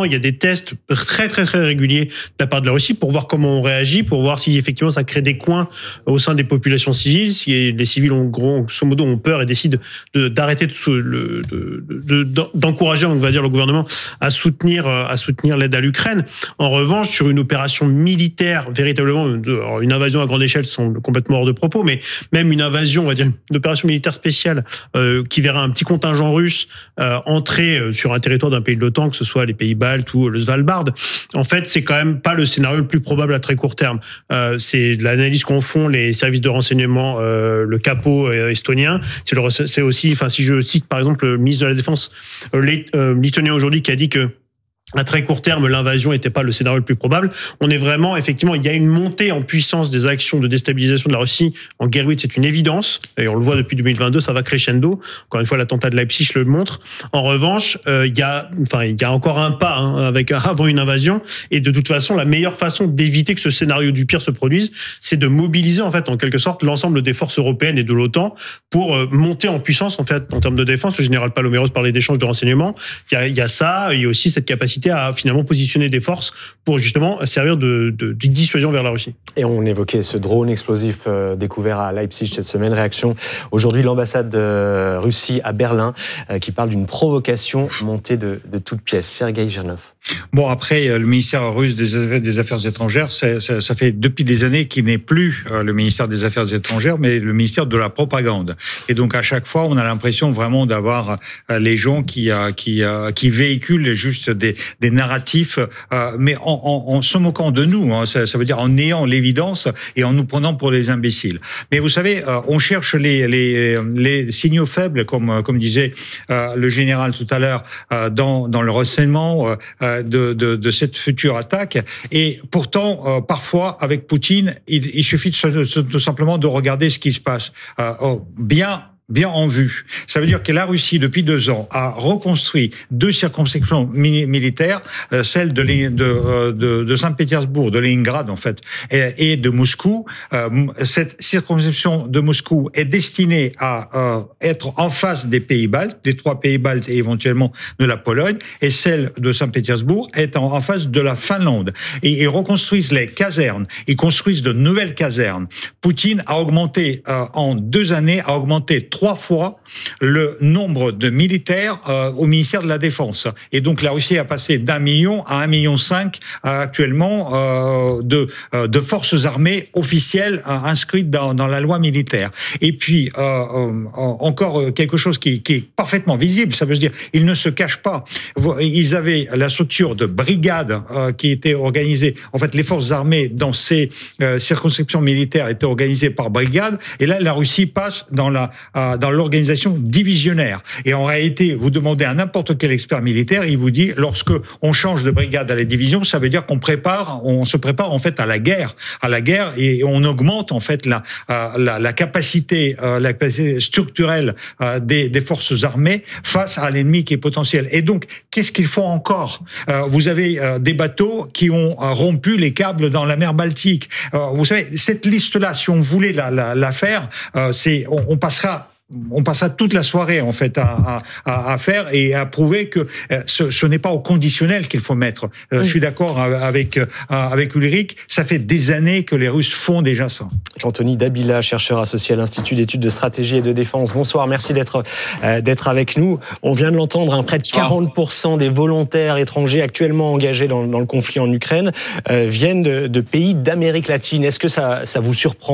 effectivement, il y a des tests très, très, très réguliers de la part de la Russie pour voir comment on réagit, pour voir si effectivement ça crée des coins au sein des populations civiles, si les civils ont, grosso modo, ont peur et décident de, d'arrêter de, de, de, de, d'encourager, on va dire, le gouvernement à soutenir, à soutenir l'aide à l'Ukraine. En revanche, sur une opération militaire, véritablement, une invasion à grande échelle semble complètement hors de propos, mais même une invasion, on va dire, une opération militaire spéciale euh, qui verra un petit contingent russe euh, entrer sur un territoire d'un pays de l'OTAN, que ce soit les pays baltes ou le Svalbard, en fait, c'est quand même pas le scénario le plus probable à très court terme. Euh, c'est l'analyse qu'en font les services de renseignement, euh, le capot euh, estonien. C'est, le, c'est aussi, enfin, si je cite par exemple le ministre de la Défense euh, euh, lituanien aujourd'hui qui a dit que à très court terme, l'invasion n'était pas le scénario le plus probable. On est vraiment, effectivement, il y a une montée en puissance des actions de déstabilisation de la Russie en guerre hybrid, c'est une évidence. Et on le voit depuis deux mille vingt-deux, ça va crescendo. Encore une fois, l'attentat de Leipzig le montre. En revanche, euh, il y a, enfin, il y a encore un pas hein, avec avant une invasion. Et de toute façon, la meilleure façon d'éviter que ce scénario du pire se produise, c'est de mobiliser en fait, en quelque sorte, l'ensemble des forces européennes et de l'OTAN pour euh, monter en puissance en fait en termes de défense. Le général Paloméros parlait d'échanges de renseignements. Il y a, il y a ça, il y a aussi cette capacité à finalement positionner des forces pour justement servir de, de, de dissuasion vers la Russie. Et on évoquait ce drone explosif euh, découvert à Leipzig cette semaine. Réaction aujourd'hui, l'ambassade de Russie à Berlin euh, qui parle d'une provocation montée de, de toutes pièces. Sergueï Girnov. Bon, après, le ministère russe des, des Affaires étrangères, ça, ça, ça fait depuis des années qu'il n'est plus le ministère des Affaires étrangères, mais le ministère de la propagande. Et donc, à chaque fois, on a l'impression vraiment d'avoir les gens qui, qui, qui véhiculent juste des, des narratifs, mais en, en, en se moquant de nous. Hein, ça, ça veut dire en niant l'évidence et en nous prenant pour des imbéciles. Mais vous savez, on cherche les, les, les signaux faibles, comme, comme disait le général tout à l'heure, dans, dans le renseignement, De, de, de cette future attaque. Et pourtant, euh, parfois, avec Poutine, il, il suffit de, tout simplement de regarder ce qui se passe. Euh, oh, bien bien en vue. Ça veut dire que la Russie, depuis deux ans, a reconstruit deux circonscriptions militaires, euh, celle de, de, de, de Saint-Pétersbourg, de Leningrad en fait, et, et de Moscou. Euh, cette circonscription de Moscou est destinée à euh, être en face des pays baltes, des trois pays baltes et éventuellement de la Pologne, et celle de Saint-Pétersbourg est en, en face de la Finlande. Et ils reconstruisent les casernes, ils construisent de nouvelles casernes. Poutine a augmenté, euh, en deux années, a augmenté trois fois le nombre de militaires euh, au ministère de la Défense. Et donc la Russie a passé d'un million à un million cinq euh, actuellement euh, de, euh, de forces armées officielles euh, inscrites dans, dans la loi militaire. Et puis euh, euh, encore quelque chose qui, qui est parfaitement visible, ça veut dire ils ne se cachent pas. Ils avaient la structure de brigade euh, qui était organisée. En fait, les forces armées dans ces euh, circonscriptions militaires étaient organisées par brigade. Et là, la Russie passe dans la euh, dans l'organisation divisionnaire. Et en réalité, vous demandez à n'importe quel expert militaire, il vous dit, lorsque on change de brigade à la division, ça veut dire qu'on prépare, on se prépare en fait à la guerre, à la guerre, et on augmente en fait la la, la capacité, la capacité structurelle des, des forces armées face à l'ennemi qui est potentiel. Et donc, qu'est-ce qu'il faut encore ? Vous avez des bateaux qui ont rompu les câbles dans la mer Baltique. Vous savez, cette liste-là, si on voulait la, la, la faire, c'est, on, on passera On passera toute la soirée en fait à, à, à faire et à prouver que ce, ce n'est pas au conditionnel qu'il faut mettre. Euh, oui. Je suis d'accord avec avec Ulrich. Ça fait des années que les Russes font déjà ça. Anthony Dabila, chercheur associé à l'Institut d'études de stratégie et de défense. Bonsoir, merci d'être euh, d'être avec nous. On vient de l'entendre, hein, près de quarante pour cent des volontaires étrangers actuellement engagés dans, dans le conflit en Ukraine euh, viennent de, de pays d'Amérique latine. Est-ce que ça ça vous surprend ?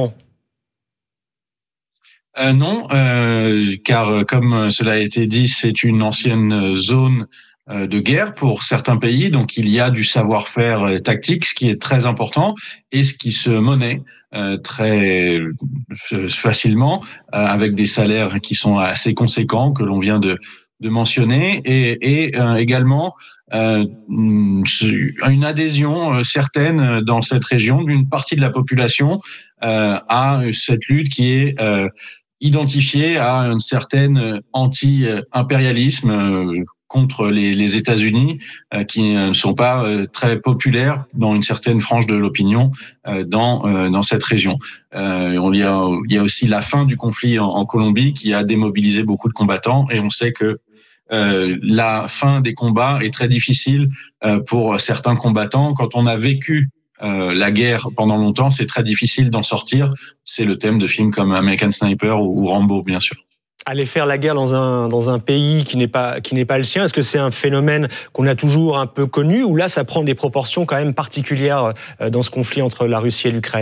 Euh, non, euh, car comme cela a été dit, c'est une ancienne zone de guerre pour certains pays, donc il y a du savoir-faire tactique, ce qui est très important et ce qui se monnaie euh, très facilement euh, avec des salaires qui sont assez conséquents que l'on vient de, de mentionner et, et euh, également euh, une adhésion certaine dans cette région d'une partie de la population euh, à cette lutte qui est euh, identifiée à une certaine anti-impérialisme euh, contre les, les États-Unis, euh, qui ne sont pas euh, très populaires dans une certaine frange de l'opinion euh, dans euh, dans cette région. Euh, on y a il y a aussi la fin du conflit en, en Colombie qui a démobilisé beaucoup de combattants et on sait que euh, la fin des combats est très difficile euh, pour certains combattants. Quand on a vécu euh, la guerre pendant longtemps, c'est très difficile d'en sortir. C'est le thème de films comme American Sniper ou, ou Rambo, bien sûr. Aller faire la guerre dans un, dans un pays qui n'est pas, qui n'est pas le sien, est-ce que c'est un phénomène qu'on a toujours un peu connu, ou là ça prend des proportions quand même particulières dans ce conflit entre la Russie et l'Ukraine ?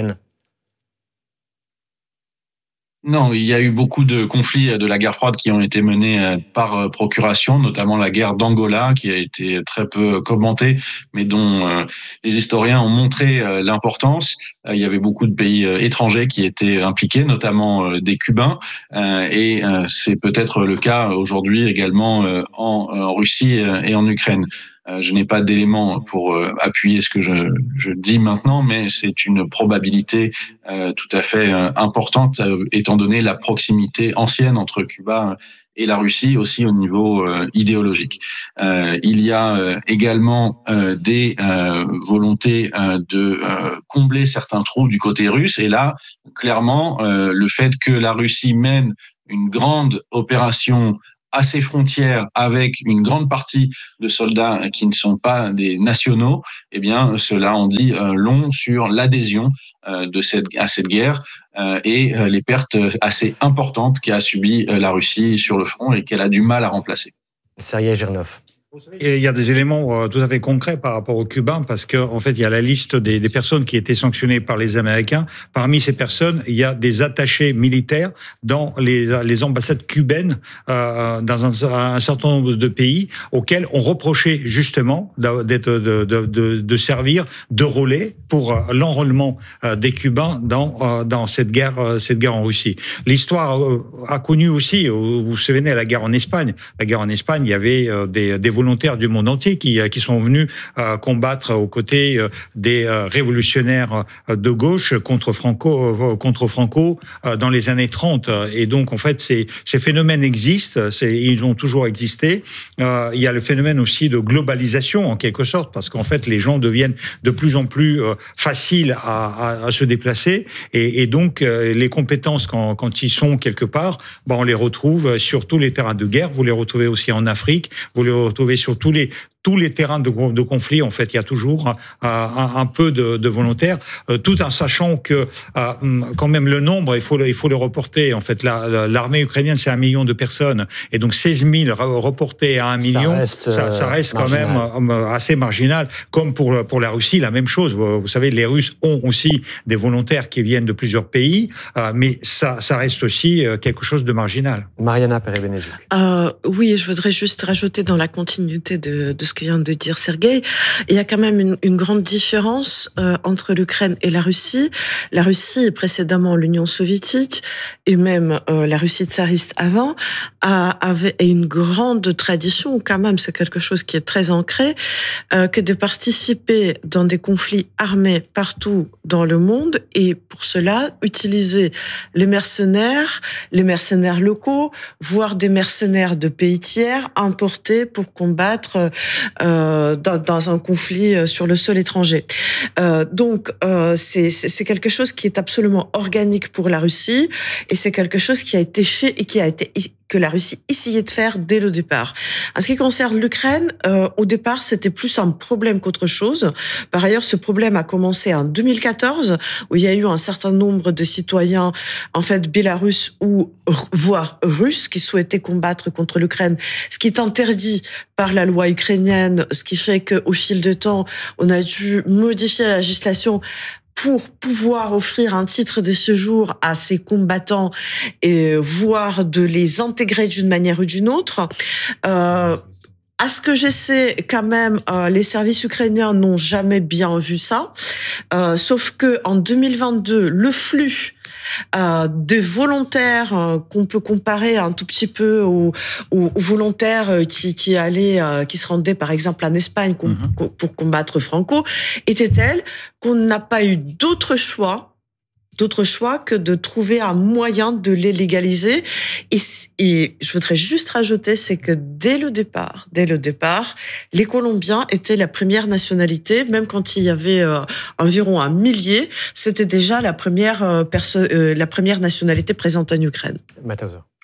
Non, il y a eu beaucoup de conflits de la guerre froide qui ont été menés par procuration, notamment la guerre d'Angola, qui a été très peu commentée, mais dont les historiens ont montré l'importance. Il y avait beaucoup de pays étrangers qui étaient impliqués, notamment des Cubains, et c'est peut-être le cas aujourd'hui également en Russie et en Ukraine. Je n'ai pas d'éléments pour appuyer ce que je, je dis maintenant, mais c'est une probabilité euh, tout à fait euh, importante, euh, étant donné la proximité ancienne entre Cuba et la Russie, aussi au niveau euh, idéologique. Euh, il y a euh, également euh, des euh, volontés euh, de euh, combler certains trous du côté russe, et là, clairement, euh, le fait que la Russie mène une grande opération à ses frontières avec une grande partie de soldats qui ne sont pas des nationaux, eh bien, cela en dit euh, long sur l'adhésion euh, de cette, à cette guerre euh, et euh, les pertes assez importantes qu'a subies euh, la Russie sur le front et qu'elle a du mal à remplacer. Sergueï Girnov. Et il y a des éléments tout à fait concrets par rapport aux Cubains, parce qu'en en fait, il y a la liste des, des personnes qui étaient sanctionnées par les Américains. Parmi ces personnes, il y a des attachés militaires dans les, les ambassades cubaines euh, dans un, un certain nombre de pays auxquels on reprochait justement d'être, de, de, de, de servir de relais pour l'enrôlement des Cubains dans, dans cette guerre, cette guerre en Russie. L'histoire a connu aussi, vous vous souvenez, la guerre en Espagne. La guerre en Espagne, il y avait des, des volontaires du monde entier qui, qui sont venus euh, combattre aux côtés euh, des euh, révolutionnaires de gauche contre Franco, euh, contre Franco euh, dans les années trente. Et donc, en fait, ces, ces phénomènes existent, c'est, ils ont toujours existé. Euh, il y a le phénomène aussi de globalisation, en quelque sorte, parce qu'en fait, les gens deviennent de plus en plus euh, faciles à, à, à se déplacer. Et, et donc, euh, les compétences, quand, quand ils sont quelque part, ben, on les retrouve sur tous les terrains de guerre. Vous les retrouvez aussi en Afrique, vous les retrouvez sur tous les tous les terrains de, de conflit. En fait, il y a toujours euh, un, un peu de, de volontaires, euh, tout en sachant que euh, quand même le nombre, il faut le, il faut le reporter. En fait, la, la, l'armée ukrainienne, c'est un million de personnes, et donc seize mille reportés à un million, ça reste, ça, ça reste quand marginal. même euh, assez marginal. Comme pour pour la Russie, la même chose. Vous, vous savez, les Russes ont aussi des volontaires qui viennent de plusieurs pays, euh, mais ça, ça reste aussi quelque chose de marginal. Mariana Perez-Benezuk. Euh, oui, je voudrais juste rajouter dans la continuité de, de ce que vient de dire Sergueï, il y a quand même une, une grande différence euh, entre l'Ukraine et la Russie. La Russie, précédemment l'Union soviétique, et même euh, la Russie tsariste avant, a, avait une grande tradition, quand même, c'est quelque chose qui est très ancré, euh, que de participer dans des conflits armés partout dans le monde, et pour cela, utiliser les mercenaires, les mercenaires locaux, voire des mercenaires de pays tiers importés pour combattre Euh, dans, dans un conflit sur le sol étranger. Euh, donc, euh, c'est, c'est quelque chose qui est absolument organique pour la Russie, et c'est quelque chose qui a été fait et qui a été que la Russie essayait de faire dès le départ. En ce qui concerne l'Ukraine, euh, au départ, c'était plus un problème qu'autre chose. Par ailleurs, ce problème a commencé en deux mille quatorze, où il y a eu un certain nombre de citoyens, en fait, bélarusses ou voire russes, qui souhaitaient combattre contre l'Ukraine, ce qui est interdit par la loi ukrainienne, ce qui fait qu'au fil du temps, on a dû modifier la législation pour pouvoir offrir un titre de séjour à ces combattants et voire de les intégrer d'une manière ou d'une autre. Euh, À ce que je sais, quand même, euh, les services ukrainiens n'ont jamais bien vu ça. Euh, sauf que en deux mille vingt-deux, le flux euh, des volontaires euh, qu'on peut comparer un tout petit peu aux, aux, aux volontaires qui, qui allaient, euh, qui se rendaient par exemple en Espagne com- mm-hmm. pour combattre Franco, était tel qu'on n'a pas eu d'autre choix. d'autre choix que de trouver un moyen de les légaliser. Et, et je voudrais juste rajouter, c'est que dès le départ, dès le départ, les Colombiens étaient la première nationalité, même quand il y avait euh, environ un millier, c'était déjà la première, euh, perso- euh, la première nationalité présente en Ukraine. Mattauser.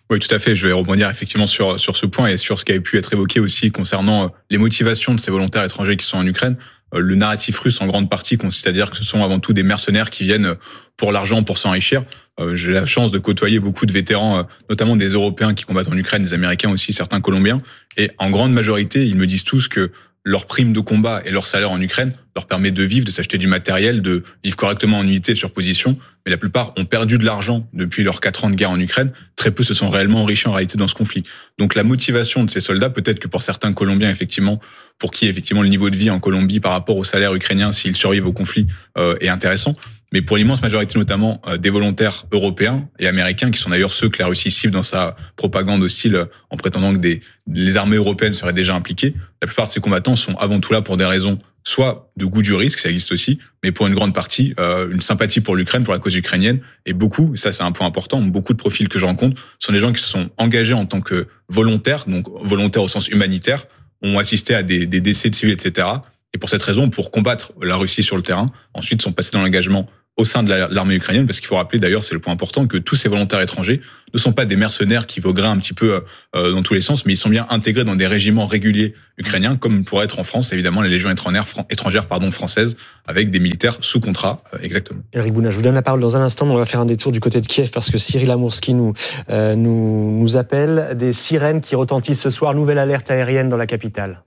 Oui, tout à fait. Je vais rebondir effectivement sur, sur ce point et sur ce qui avait pu être évoqué aussi concernant les motivations de ces volontaires étrangers qui sont en Ukraine. Le narratif russe, en grande partie, consiste à dire que ce sont avant tout des mercenaires qui viennent pour l'argent, pour s'enrichir. J'ai la chance de côtoyer beaucoup de vétérans, notamment des Européens qui combattent en Ukraine, des Américains aussi, certains Colombiens. Et en grande majorité, ils me disent tous que leur prime de combat et leur salaire en Ukraine leur permet de vivre, de s'acheter du matériel, de vivre correctement en unité sur position. Mais la plupart ont perdu de l'argent depuis leurs quatre ans de guerre en Ukraine. Très peu se sont réellement enrichis en réalité dans ce conflit. Donc la motivation de ces soldats, peut-être que pour certains Colombiens, effectivement, pour qui effectivement le niveau de vie en Colombie par rapport au salaire ukrainien, s'ils survivent au conflit, euh, est intéressant. Mais pour l'immense majorité, notamment euh, des volontaires européens et américains, qui sont d'ailleurs ceux que la Russie cible dans sa propagande hostile euh, en prétendant que des, les armées européennes seraient déjà impliquées, la plupart de ces combattants sont avant tout là pour des raisons soit de goût du risque, ça existe aussi, mais pour une grande partie, euh, une sympathie pour l'Ukraine, pour la cause ukrainienne. Et beaucoup, et ça c'est un point important, beaucoup de profils que je rencontre sont des gens qui se sont engagés en tant que volontaires, donc volontaires au sens humanitaire, ont assisté à des, des décès de civils, et cetera. Et pour cette raison, pour combattre la Russie sur le terrain, ensuite sont passés dans l'engagement au sein de l'armée ukrainienne, parce qu'il faut rappeler d'ailleurs, c'est le point important, que tous ces volontaires étrangers ne sont pas des mercenaires qui vaugraient un petit peu euh, dans tous les sens, mais ils sont bien intégrés dans des régiments réguliers ukrainiens, comme pourrait être en France, évidemment, les légions étrangères, étrangères pardon, françaises, avec des militaires sous contrat, euh, exactement. Éric Bouna, je vous donne la parole dans un instant, mais on va faire un détour du côté de Kiev, parce que Cyril Amourski nous, euh, nous, nous appelle. Des sirènes qui retentissent ce soir, nouvelle alerte aérienne dans la capitale.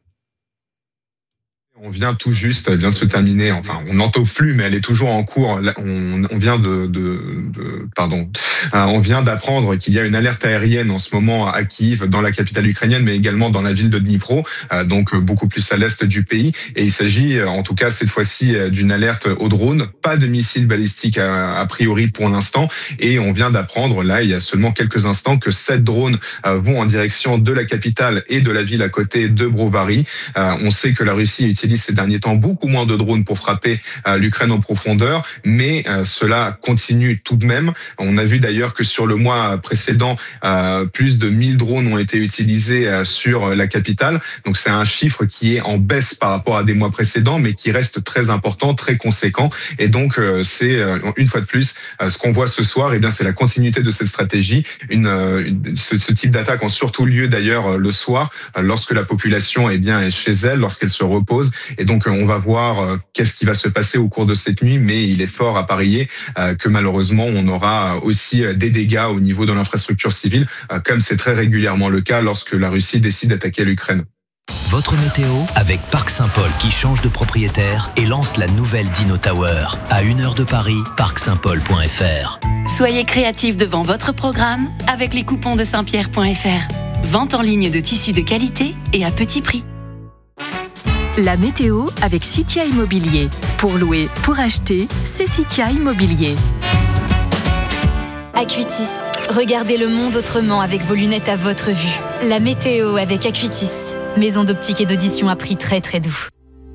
On vient tout juste, elle vient de se terminer. Enfin, on n'entend plus, mais elle est toujours en cours. On, on vient de, de, de pardon, on vient d'apprendre qu'il y a une alerte aérienne en ce moment à Kiev, dans la capitale ukrainienne, mais également dans la ville de Dnipro, donc beaucoup plus à l'est du pays. Et il s'agit, en tout cas cette fois-ci, d'une alerte au drone. Pas de missiles balistiques a, a priori pour l'instant. Et on vient d'apprendre là, il y a seulement quelques instants, que sept drones vont en direction de la capitale et de la ville à côté de Brovary. On sait que la Russie utilise ces derniers temps beaucoup moins de drones pour frapper euh, l'Ukraine en profondeur, mais euh, cela continue tout de même. On a vu d'ailleurs que sur le mois précédent, euh, plus de mille drones ont été utilisés euh, sur la capitale. Donc c'est un chiffre qui est en baisse par rapport à des mois précédents, mais qui reste très important, très conséquent. Et donc euh, c'est euh, une fois de plus euh, ce qu'on voit ce soir. Et bien c'est la continuité de cette stratégie. Une, euh, une ce, ce type d'attaque ont surtout lieu d'ailleurs euh, le soir, euh, lorsque la population eh bien est chez elle, lorsqu'elle se repose. Et donc, on va voir qu'est-ce qui va se passer au cours de cette nuit, mais il est fort à parier que malheureusement, on aura aussi des dégâts au niveau de l'infrastructure civile, comme c'est très régulièrement le cas lorsque la Russie décide d'attaquer l'Ukraine. Votre météo avec Parc Saint-Paul qui change de propriétaire et lance la nouvelle Dino Tower. À une heure de Paris, parc saint paul point f r. Soyez créatifs devant votre programme avec les coupons de saint pierre point f r. Vente en ligne de tissus de qualité et à petit prix. La météo avec Citia Immobilier. Pour louer, pour acheter, c'est Citia Immobilier. Acuitis. Regardez le monde autrement avec vos lunettes à votre vue. La météo avec Acuitis. Maison d'optique et d'audition à prix très très doux.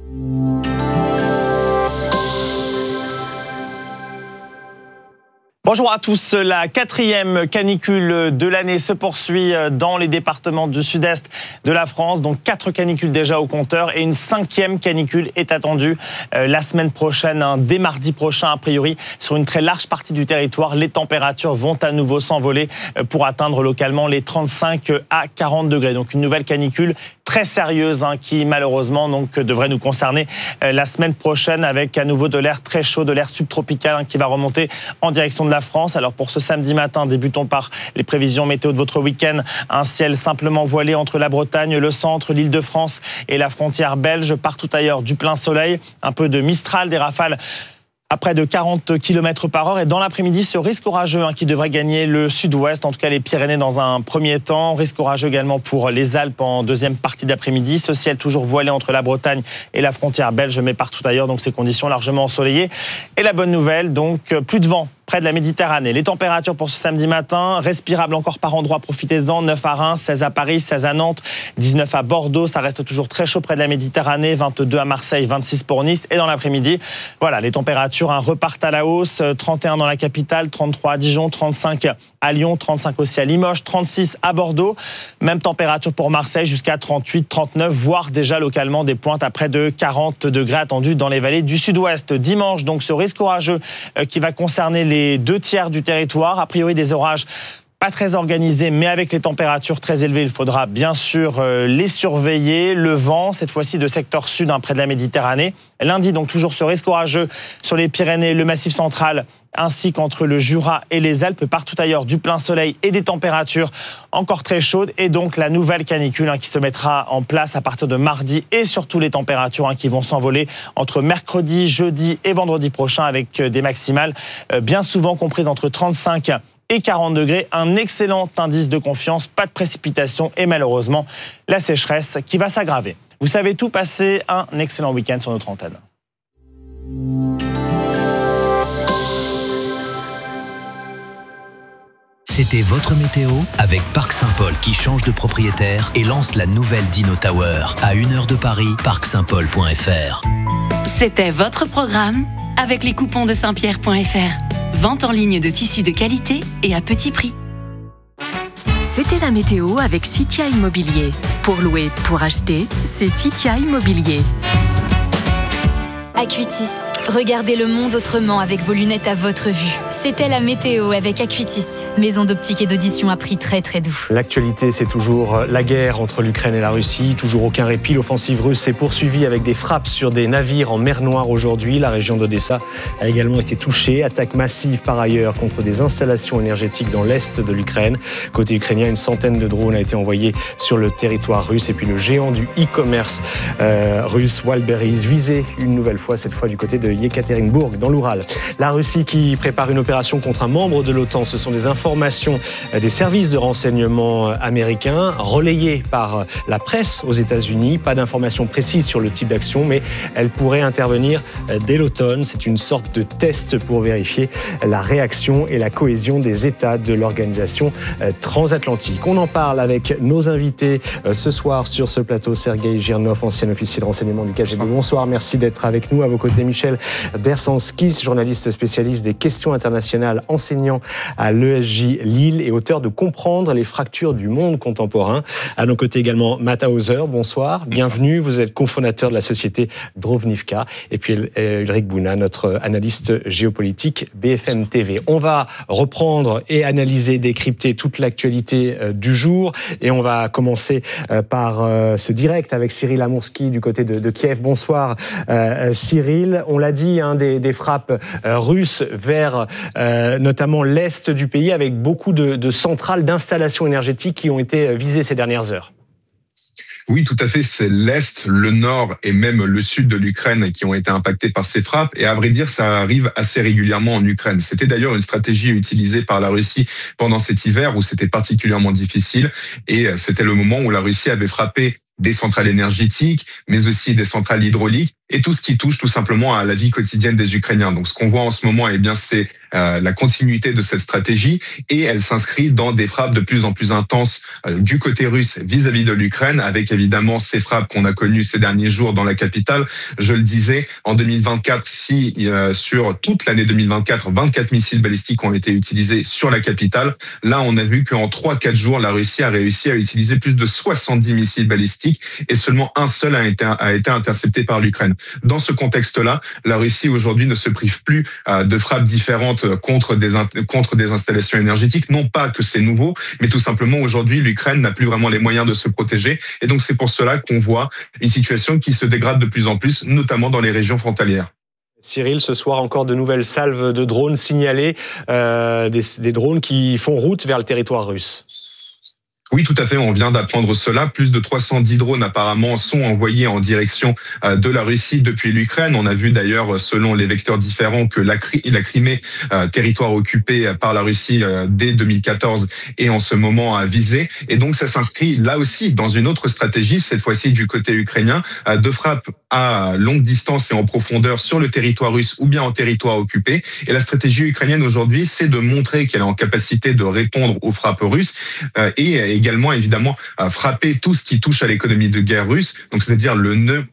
Bonjour à tous. La quatrième canicule de l'année se poursuit dans les départements du sud-est de la France. Donc quatre canicules déjà au compteur et une cinquième canicule est attendue la semaine prochaine, dès mardi prochain a priori. Sur une très large partie du territoire, les températures vont à nouveau s'envoler pour atteindre localement les trente-cinq à quarante degrés. Donc une nouvelle canicule très sérieuse hein, qui malheureusement donc, devrait nous concerner la semaine prochaine avec à nouveau de l'air très chaud, de l'air subtropical hein, qui va remonter en direction de la France. Alors pour ce samedi matin, débutons par les prévisions météo de votre week-end. Un ciel simplement voilé entre la Bretagne, le centre, l'Île-de-France et la frontière belge. Partout ailleurs, du plein soleil, un peu de mistral, des rafales à près de quarante kilomètres par heure. Et dans l'après-midi, ce risque orageux hein, qui devrait gagner le sud-ouest, en tout cas les Pyrénées dans un premier temps. Risque orageux également pour les Alpes en deuxième partie d'après-midi. Ce ciel toujours voilé entre la Bretagne et la frontière belge, mais partout ailleurs. Donc ces conditions largement ensoleillées. Et la bonne nouvelle, donc plus de vent près de la Méditerranée. Les températures pour ce samedi matin, respirables encore par endroits, profitez-en. neuf à Reims, seize à Paris, seize à Nantes, dix-neuf à Bordeaux. Ça reste toujours très chaud près de la Méditerranée. vingt-deux à Marseille, vingt-six pour Nice. Et dans l'après-midi, voilà, les températures hein, repartent à la hausse. trente et un dans la capitale, trente-trois à Dijon, trente-cinq à Lyon, trente-cinq aussi à Limoges, trente-six à Bordeaux. Même température pour Marseille jusqu'à trente-huit, trente-neuf, voire déjà localement des pointes à près de quarante degrés attendus dans les vallées du sud-ouest. Dimanche, donc ce risque orageux euh, qui va concerner les deux tiers du territoire. A priori, des orages Pas très organisé, mais avec les températures très élevées, il faudra bien sûr euh, les surveiller. Le vent, cette fois-ci de secteur sud, hein, près de la Méditerranée. Lundi, donc toujours ce risque orageux sur les Pyrénées, le Massif central, ainsi qu'entre le Jura et les Alpes. Partout ailleurs, du plein soleil et des températures encore très chaudes. Et donc la nouvelle canicule hein, qui se mettra en place à partir de mardi, et surtout les températures hein, qui vont s'envoler entre mercredi, jeudi et vendredi prochain, avec des maximales euh, bien souvent comprises entre trente-cinq et quarante degrés. Un excellent indice de confiance, pas de précipitation et malheureusement la sécheresse qui va s'aggraver. Vous savez tout, passez un excellent week-end sur notre antenne. C'était votre météo avec Parc Saint-Paul qui change de propriétaire et lance la nouvelle Dino Tower à une heure de Paris, parc saint paul point f r. C'était votre programme avec les coupons de saint pierre point f r. Vente en ligne de tissus de qualité et à petit prix. C'était la météo avec Citia Immobilier. Pour louer, pour acheter, c'est Citia Immobilier. Acuitis, regardez le monde autrement avec vos lunettes à votre vue. C'était la météo avec Acuitis, maison d'optique et d'audition à prix très très doux. L'actualité, c'est toujours la guerre entre l'Ukraine et la Russie. Toujours aucun répit. L'offensive russe s'est poursuivie avec des frappes sur des navires en mer Noire aujourd'hui. La région d'Odessa a également été touchée. Attaque massive par ailleurs contre des installations énergétiques dans l'est de l'Ukraine. Côté ukrainien, une centaine de drones a été envoyés sur le territoire russe. Et puis le géant du e-commerce euh, russe, Wildberries, visé une nouvelle fois, cette fois du côté de Yekaterinbourg, dans l'Oural. La Russie qui prépare une opération contre un membre de l'OTAN. Ce sont des informations des services de renseignement américains relayées par la presse aux États-Unis. Pas d'informations précises sur le type d'action, mais elle pourrait intervenir dès l'automne. C'est une sorte de test pour vérifier la réaction et la cohésion des États de l'organisation transatlantique. On en parle avec nos invités ce soir sur ce plateau. Sergueï Girnov, ancien officier de renseignement du K G B. Bonsoir, merci d'être avec nous. À vos côtés, Michel Dersanskis, journaliste spécialiste des questions internationales, enseignant à l'E S J Lille et auteur de Comprendre les fractures du monde contemporain. À nos côtés également, Matt Hauser, bonsoir, bienvenue. Vous êtes cofondateur de la société Drovnivka. Et puis Ulrich Bouna, notre analyste géopolitique B F M T V. On va reprendre et analyser, décrypter toute l'actualité du jour. Et on va commencer par ce direct avec Cyril Amourski du côté de, de Kiev. Bonsoir euh, Cyril. On l'a dit, hein, des, des frappes euh, russes vers euh, notamment l'est du pays, avec beaucoup de, de centrales d'installations énergétiques qui ont été visées ces dernières heures. Oui, tout à fait. C'est l'Est, le Nord et même le Sud de l'Ukraine qui ont été impactés par ces frappes. Et à vrai dire, ça arrive assez régulièrement en Ukraine. C'était d'ailleurs une stratégie utilisée par la Russie pendant cet hiver où c'était particulièrement difficile. Et c'était le moment où la Russie avait frappé des centrales énergétiques, mais aussi des centrales hydrauliques et tout ce qui touche tout simplement à la vie quotidienne des Ukrainiens. Donc, ce qu'on voit en ce moment, eh bien, c'est euh, la continuité de cette stratégie et elle s'inscrit dans des frappes de plus en plus intenses euh, du côté russe vis-à-vis de l'Ukraine, avec évidemment ces frappes qu'on a connues ces derniers jours dans la capitale. Je le disais, en deux mille vingt-quatre, si euh, sur toute l'année deux mille vingt-quatre, vingt-quatre missiles balistiques ont été utilisés sur la capitale, là, on a vu qu'en trois à quatre jours, la Russie a réussi à utiliser plus de soixante-dix missiles balistiques et seulement un seul a été, a été intercepté par l'Ukraine. Dans ce contexte-là, la Russie aujourd'hui ne se prive plus euh, de frappes différentes contre des, contre des installations énergétiques. Non pas que c'est nouveau, mais tout simplement aujourd'hui, l'Ukraine n'a plus vraiment les moyens de se protéger. Et donc c'est pour cela qu'on voit une situation qui se dégrade de plus en plus, notamment dans les régions frontalières. Cyril, ce soir encore de nouvelles salves de drones signalées, euh, des, des drones qui font route vers le territoire russe. Oui, tout à fait. On vient d'apprendre cela. Plus de trois cent dix drones apparemment sont envoyés en direction de la Russie depuis l'Ukraine. On a vu d'ailleurs, selon les vecteurs différents, que la, la Crimée, euh, territoire occupé par la Russie euh, dès deux mille quatorze, est en ce moment à viser. Et donc, ça s'inscrit là aussi dans une autre stratégie, cette fois-ci du côté ukrainien, euh, de frappe à longue distance et en profondeur sur le territoire russe ou bien en territoire occupé. Et la stratégie ukrainienne aujourd'hui, c'est de montrer qu'elle est en capacité de répondre aux frappes russes euh, et également évidemment frapper tout ce qui touche à l'économie de guerre russe, donc c'est-à-dire le nœud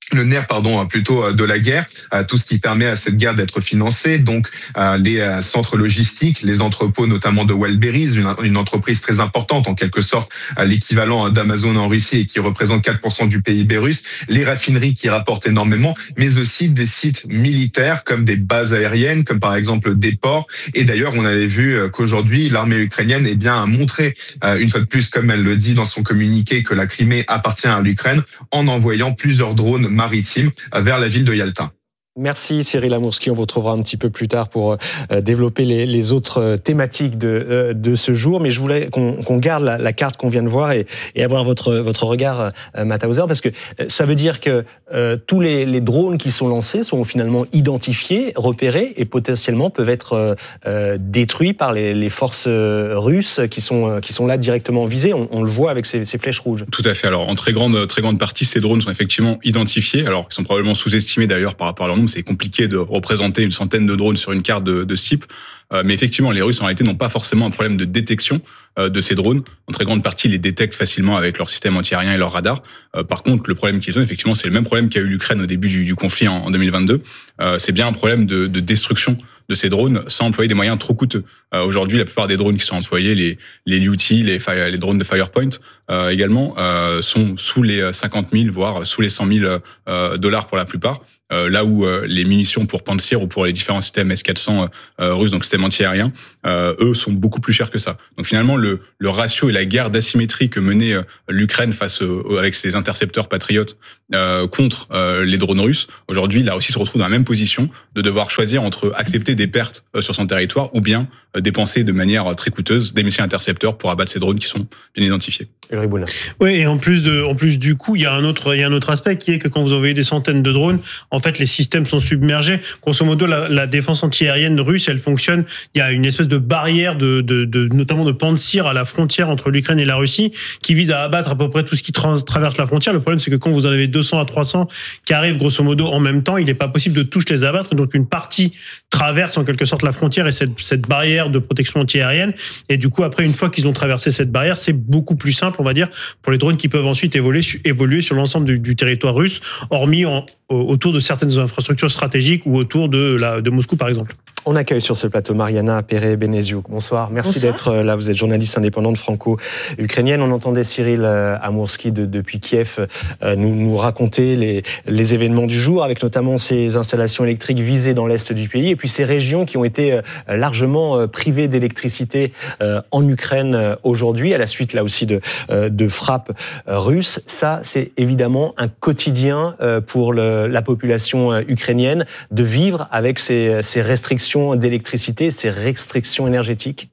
le nerf, pardon, plutôt de la guerre, tout ce qui permet à cette guerre d'être financée, donc les centres logistiques, les entrepôts notamment de Wildberries, une, une entreprise très importante, en quelque sorte l'équivalent d'Amazon en Russie et qui représente quatre pour cent du P I B russe, les raffineries qui rapportent énormément, mais aussi des sites militaires comme des bases aériennes, comme par exemple des ports. Et d'ailleurs, on avait vu qu'aujourd'hui, l'armée ukrainienne eh bien, a montré, une fois de plus, comme elle le dit dans son communiqué, que la Crimée appartient à l'Ukraine en envoyant plusieurs drones maritime vers la ville de Yalta. Merci Cyril Amourski, on vous retrouvera un petit peu plus tard pour euh, développer les, les autres thématiques de, euh, de ce jour, mais je voulais qu'on, qu'on garde la, la carte qu'on vient de voir et, et avoir votre, votre regard, euh, Matt Hauser, parce que ça veut dire que euh, tous les, les drones qui sont lancés sont finalement identifiés, repérés et potentiellement peuvent être euh, détruits par les, les forces russes qui sont, qui sont là directement visées. On, on le voit avec ces, ces flèches rouges. Tout à fait. Alors en très grande, très grande partie, ces drones sont effectivement identifiés, alors ils sont probablement sous-estimés d'ailleurs par rapport à leur nombre. C'est compliqué de représenter une centaine de drones sur une carte de, de C I P. Euh, mais effectivement, les Russes, en réalité, n'ont pas forcément un problème de détection euh, de ces drones. En très grande partie, ils les détectent facilement avec leur système antiaérien et leur radar. Euh, par contre, le problème qu'ils ont, effectivement, c'est le même problème qu'a eu l'Ukraine au début du, du conflit en, en deux mille vingt-deux. Euh, c'est bien un problème de, de destruction de ces drones sans employer des moyens trop coûteux. Euh, aujourd'hui, la plupart des drones qui sont employés, les, les L U T, les, les drones de Firepoint euh, également, euh, sont sous les cinquante mille, voire sous les cent mille euh, dollars pour la plupart. Euh, là où euh, les munitions pour Pantsir ou pour les différents systèmes S quatre cents euh, russes, donc systèmes antiaériens, euh, eux sont beaucoup plus chers que ça. Donc finalement, le, le ratio et la guerre d'asymétrie que menait euh, l'Ukraine face euh, avec ses intercepteurs patriotes euh, contre euh, les drones russes, aujourd'hui, la Russie se retrouve dans la même position de devoir choisir entre accepter des pertes euh, sur son territoire ou bien euh, dépenser de manière très coûteuse des missiles intercepteurs pour abattre ces drones qui sont bien identifiés. Oui, et en plus de, en plus du coup, il y a un autre, il y a un autre aspect qui est que quand vous envoyez des centaines de drones, en fait, les systèmes sont submergés. Grosso modo, la, la défense antiaérienne russe, elle fonctionne. Il y a une espèce de barrière de, de, de notamment de Pantsir à la frontière entre l'Ukraine et la Russie, qui vise à abattre à peu près tout ce qui tra- traverse la frontière. Le problème, c'est que quand vous en avez deux cents à trois cents qui arrivent grosso modo en même temps, il n'est pas possible de tous les abattre. Donc, une partie traverse en quelque sorte la frontière et cette, cette barrière de protection antiaérienne. Et du coup, après, une fois qu'ils ont traversé cette barrière, c'est beaucoup plus simple, on va dire, pour les drones qui peuvent ensuite évoluer, évoluer sur l'ensemble du, du territoire russe, hormis en, autour de certaines infrastructures stratégiques ou autour de, la, de Moscou, par exemple. On accueille sur ce plateau Mariana Perret-Beneziuk. Bonsoir, merci Bonsoir. d'être là. Vous êtes journaliste indépendante franco-ukrainienne. On entendait Cyril Amourski de, depuis Kiev nous, nous raconter les, les événements du jour, avec notamment ces installations électriques visées dans l'est du pays, et puis ces régions qui ont été largement privées d'électricité en Ukraine aujourd'hui, à la suite là aussi de, de frappes russes. Ça, c'est évidemment un quotidien pour le, la population ukrainienne de vivre avec ces, ces restrictions d'électricité, ces restrictions énergétiques?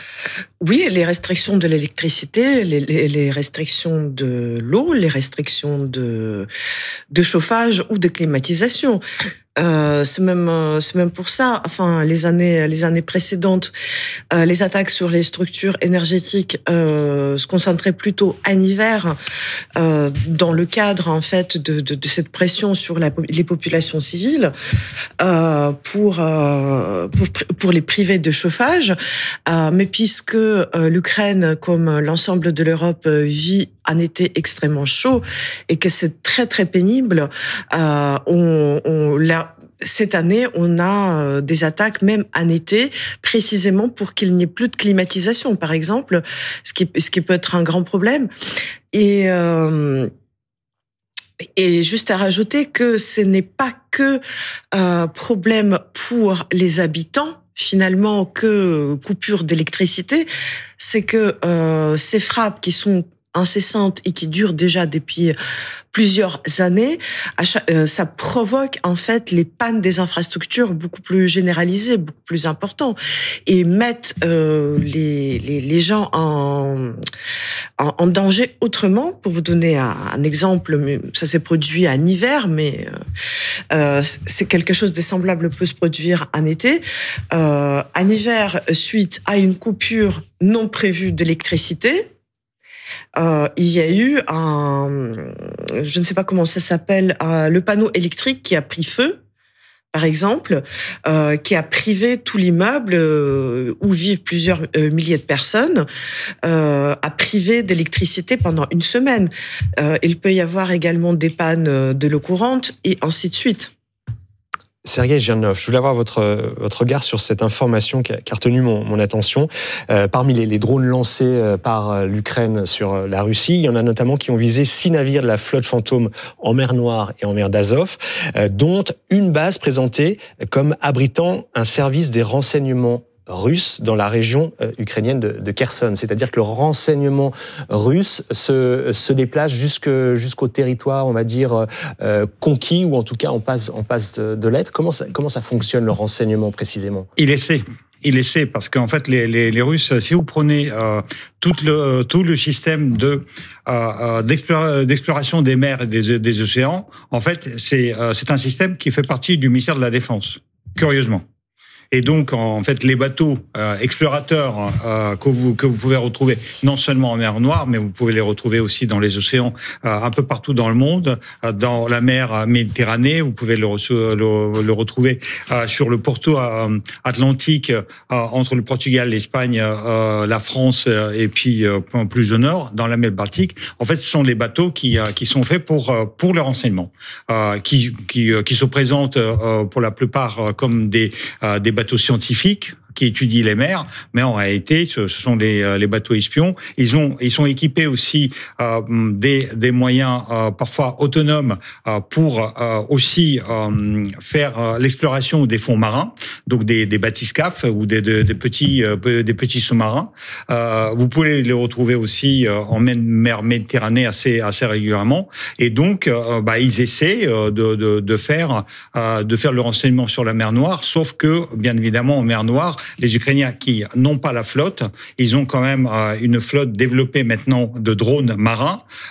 Oui, les restrictions de l'électricité, les, les, les restrictions de l'eau, les restrictions de, de chauffage ou de climatisation. Euh, c'est même c'est même pour ça. Enfin, les années les années précédentes, euh, les attaques sur les structures énergétiques euh, se concentraient plutôt en hiver, euh, dans le cadre en fait de de, de cette pression sur la, les populations civiles euh, pour, euh, pour pour les priver de chauffage. Euh, mais puisque euh, l'Ukraine, comme l'ensemble de l'Europe, vit un été extrêmement chaud et que c'est très très pénible, euh, on, on l'a cette année, on a des attaques même en été, précisément pour qu'il n'y ait plus de climatisation, par exemple, ce qui, ce qui peut être un grand problème. Et, euh, et juste à rajouter que ce n'est pas que euh, problème pour les habitants, finalement, que coupure d'électricité, c'est que euh, ces frappes qui sont incessantes et qui durent déjà depuis plusieurs années, ça provoque en fait les pannes des infrastructures beaucoup plus généralisées, beaucoup plus importantes, et mettent euh, les, les, les gens en, en, en danger autrement. Pour vous donner un, un exemple, ça s'est produit en hiver, mais euh, c'est quelque chose de semblable peut se produire en été. Euh, en hiver, suite à une coupure non prévue d'électricité, Euh, il y a eu un, je ne sais pas comment ça s'appelle, euh, le panneau électrique qui a pris feu par exemple, euh, qui a privé tout l'immeuble euh, où vivent plusieurs euh, milliers de personnes, euh, a privé d'électricité pendant une semaine. Euh, il peut y avoir également des pannes de l'eau courante et ainsi de suite. Sergueï Girnov, je voulais avoir votre, votre regard sur cette information qui a, qui a retenu mon, mon attention. Euh, parmi les, les drones lancés par l'Ukraine sur la Russie, il y en a notamment qui ont visé six navires de la flotte fantôme en mer Noire et en mer d'Azov, euh, dont une base présentée comme abritant un service des renseignements russe dans la région euh, ukrainienne de, de Kherson. C'est-à-dire que le renseignement russe se, se déplace jusque, jusqu'au territoire, on va dire, euh, conquis, ou en tout cas en passe, en passe de, de l'être. Comment ça, comment ça fonctionne, le renseignement, précisément ? Il essaie. Il essaie, parce qu'en fait, les, les, les Russes, si vous prenez euh, tout, le, tout le système de, euh, d'explora, d'exploration des mers et des, des océans, en fait, c'est, euh, c'est un système qui fait partie du ministère de la Défense, curieusement. Et donc, en fait, les bateaux euh, explorateurs euh, que vous que vous pouvez retrouver non seulement en mer Noire, mais vous pouvez les retrouver aussi dans les océans, euh, un peu partout dans le monde, euh, dans la mer Méditerranée. Vous pouvez le, le, le retrouver euh, sur le pourtour euh, atlantique euh, entre le Portugal, l'Espagne, euh, la France euh, et puis euh, plus au nord, dans la mer Baltique. En fait, ce sont les bateaux qui euh, qui sont faits pour euh, pour le renseignement, euh, qui qui qui se présentent euh, pour la plupart euh, comme des euh, des bateaux scientifiques qui étudient les mers, mais en réalité, ce sont les, les bateaux espions. Ils ont, ils sont équipés aussi euh, des, des moyens euh, parfois autonomes euh, pour euh, aussi euh, faire euh, l'exploration des fonds marins, donc des, des bathyscaphes ou des, des, des petits, euh, des petits sous-marins. Euh, vous pouvez les retrouver aussi euh, en mer Méditerranée assez, assez régulièrement. Et donc, euh, bah, ils essaient euh, de, de, de faire, euh, de faire le renseignement sur la mer Noire, sauf que, bien évidemment, en mer Noire, les Ukrainiens qui n'ont pas la flotte, ils ont quand même euh, une flotte développée maintenant de drones marins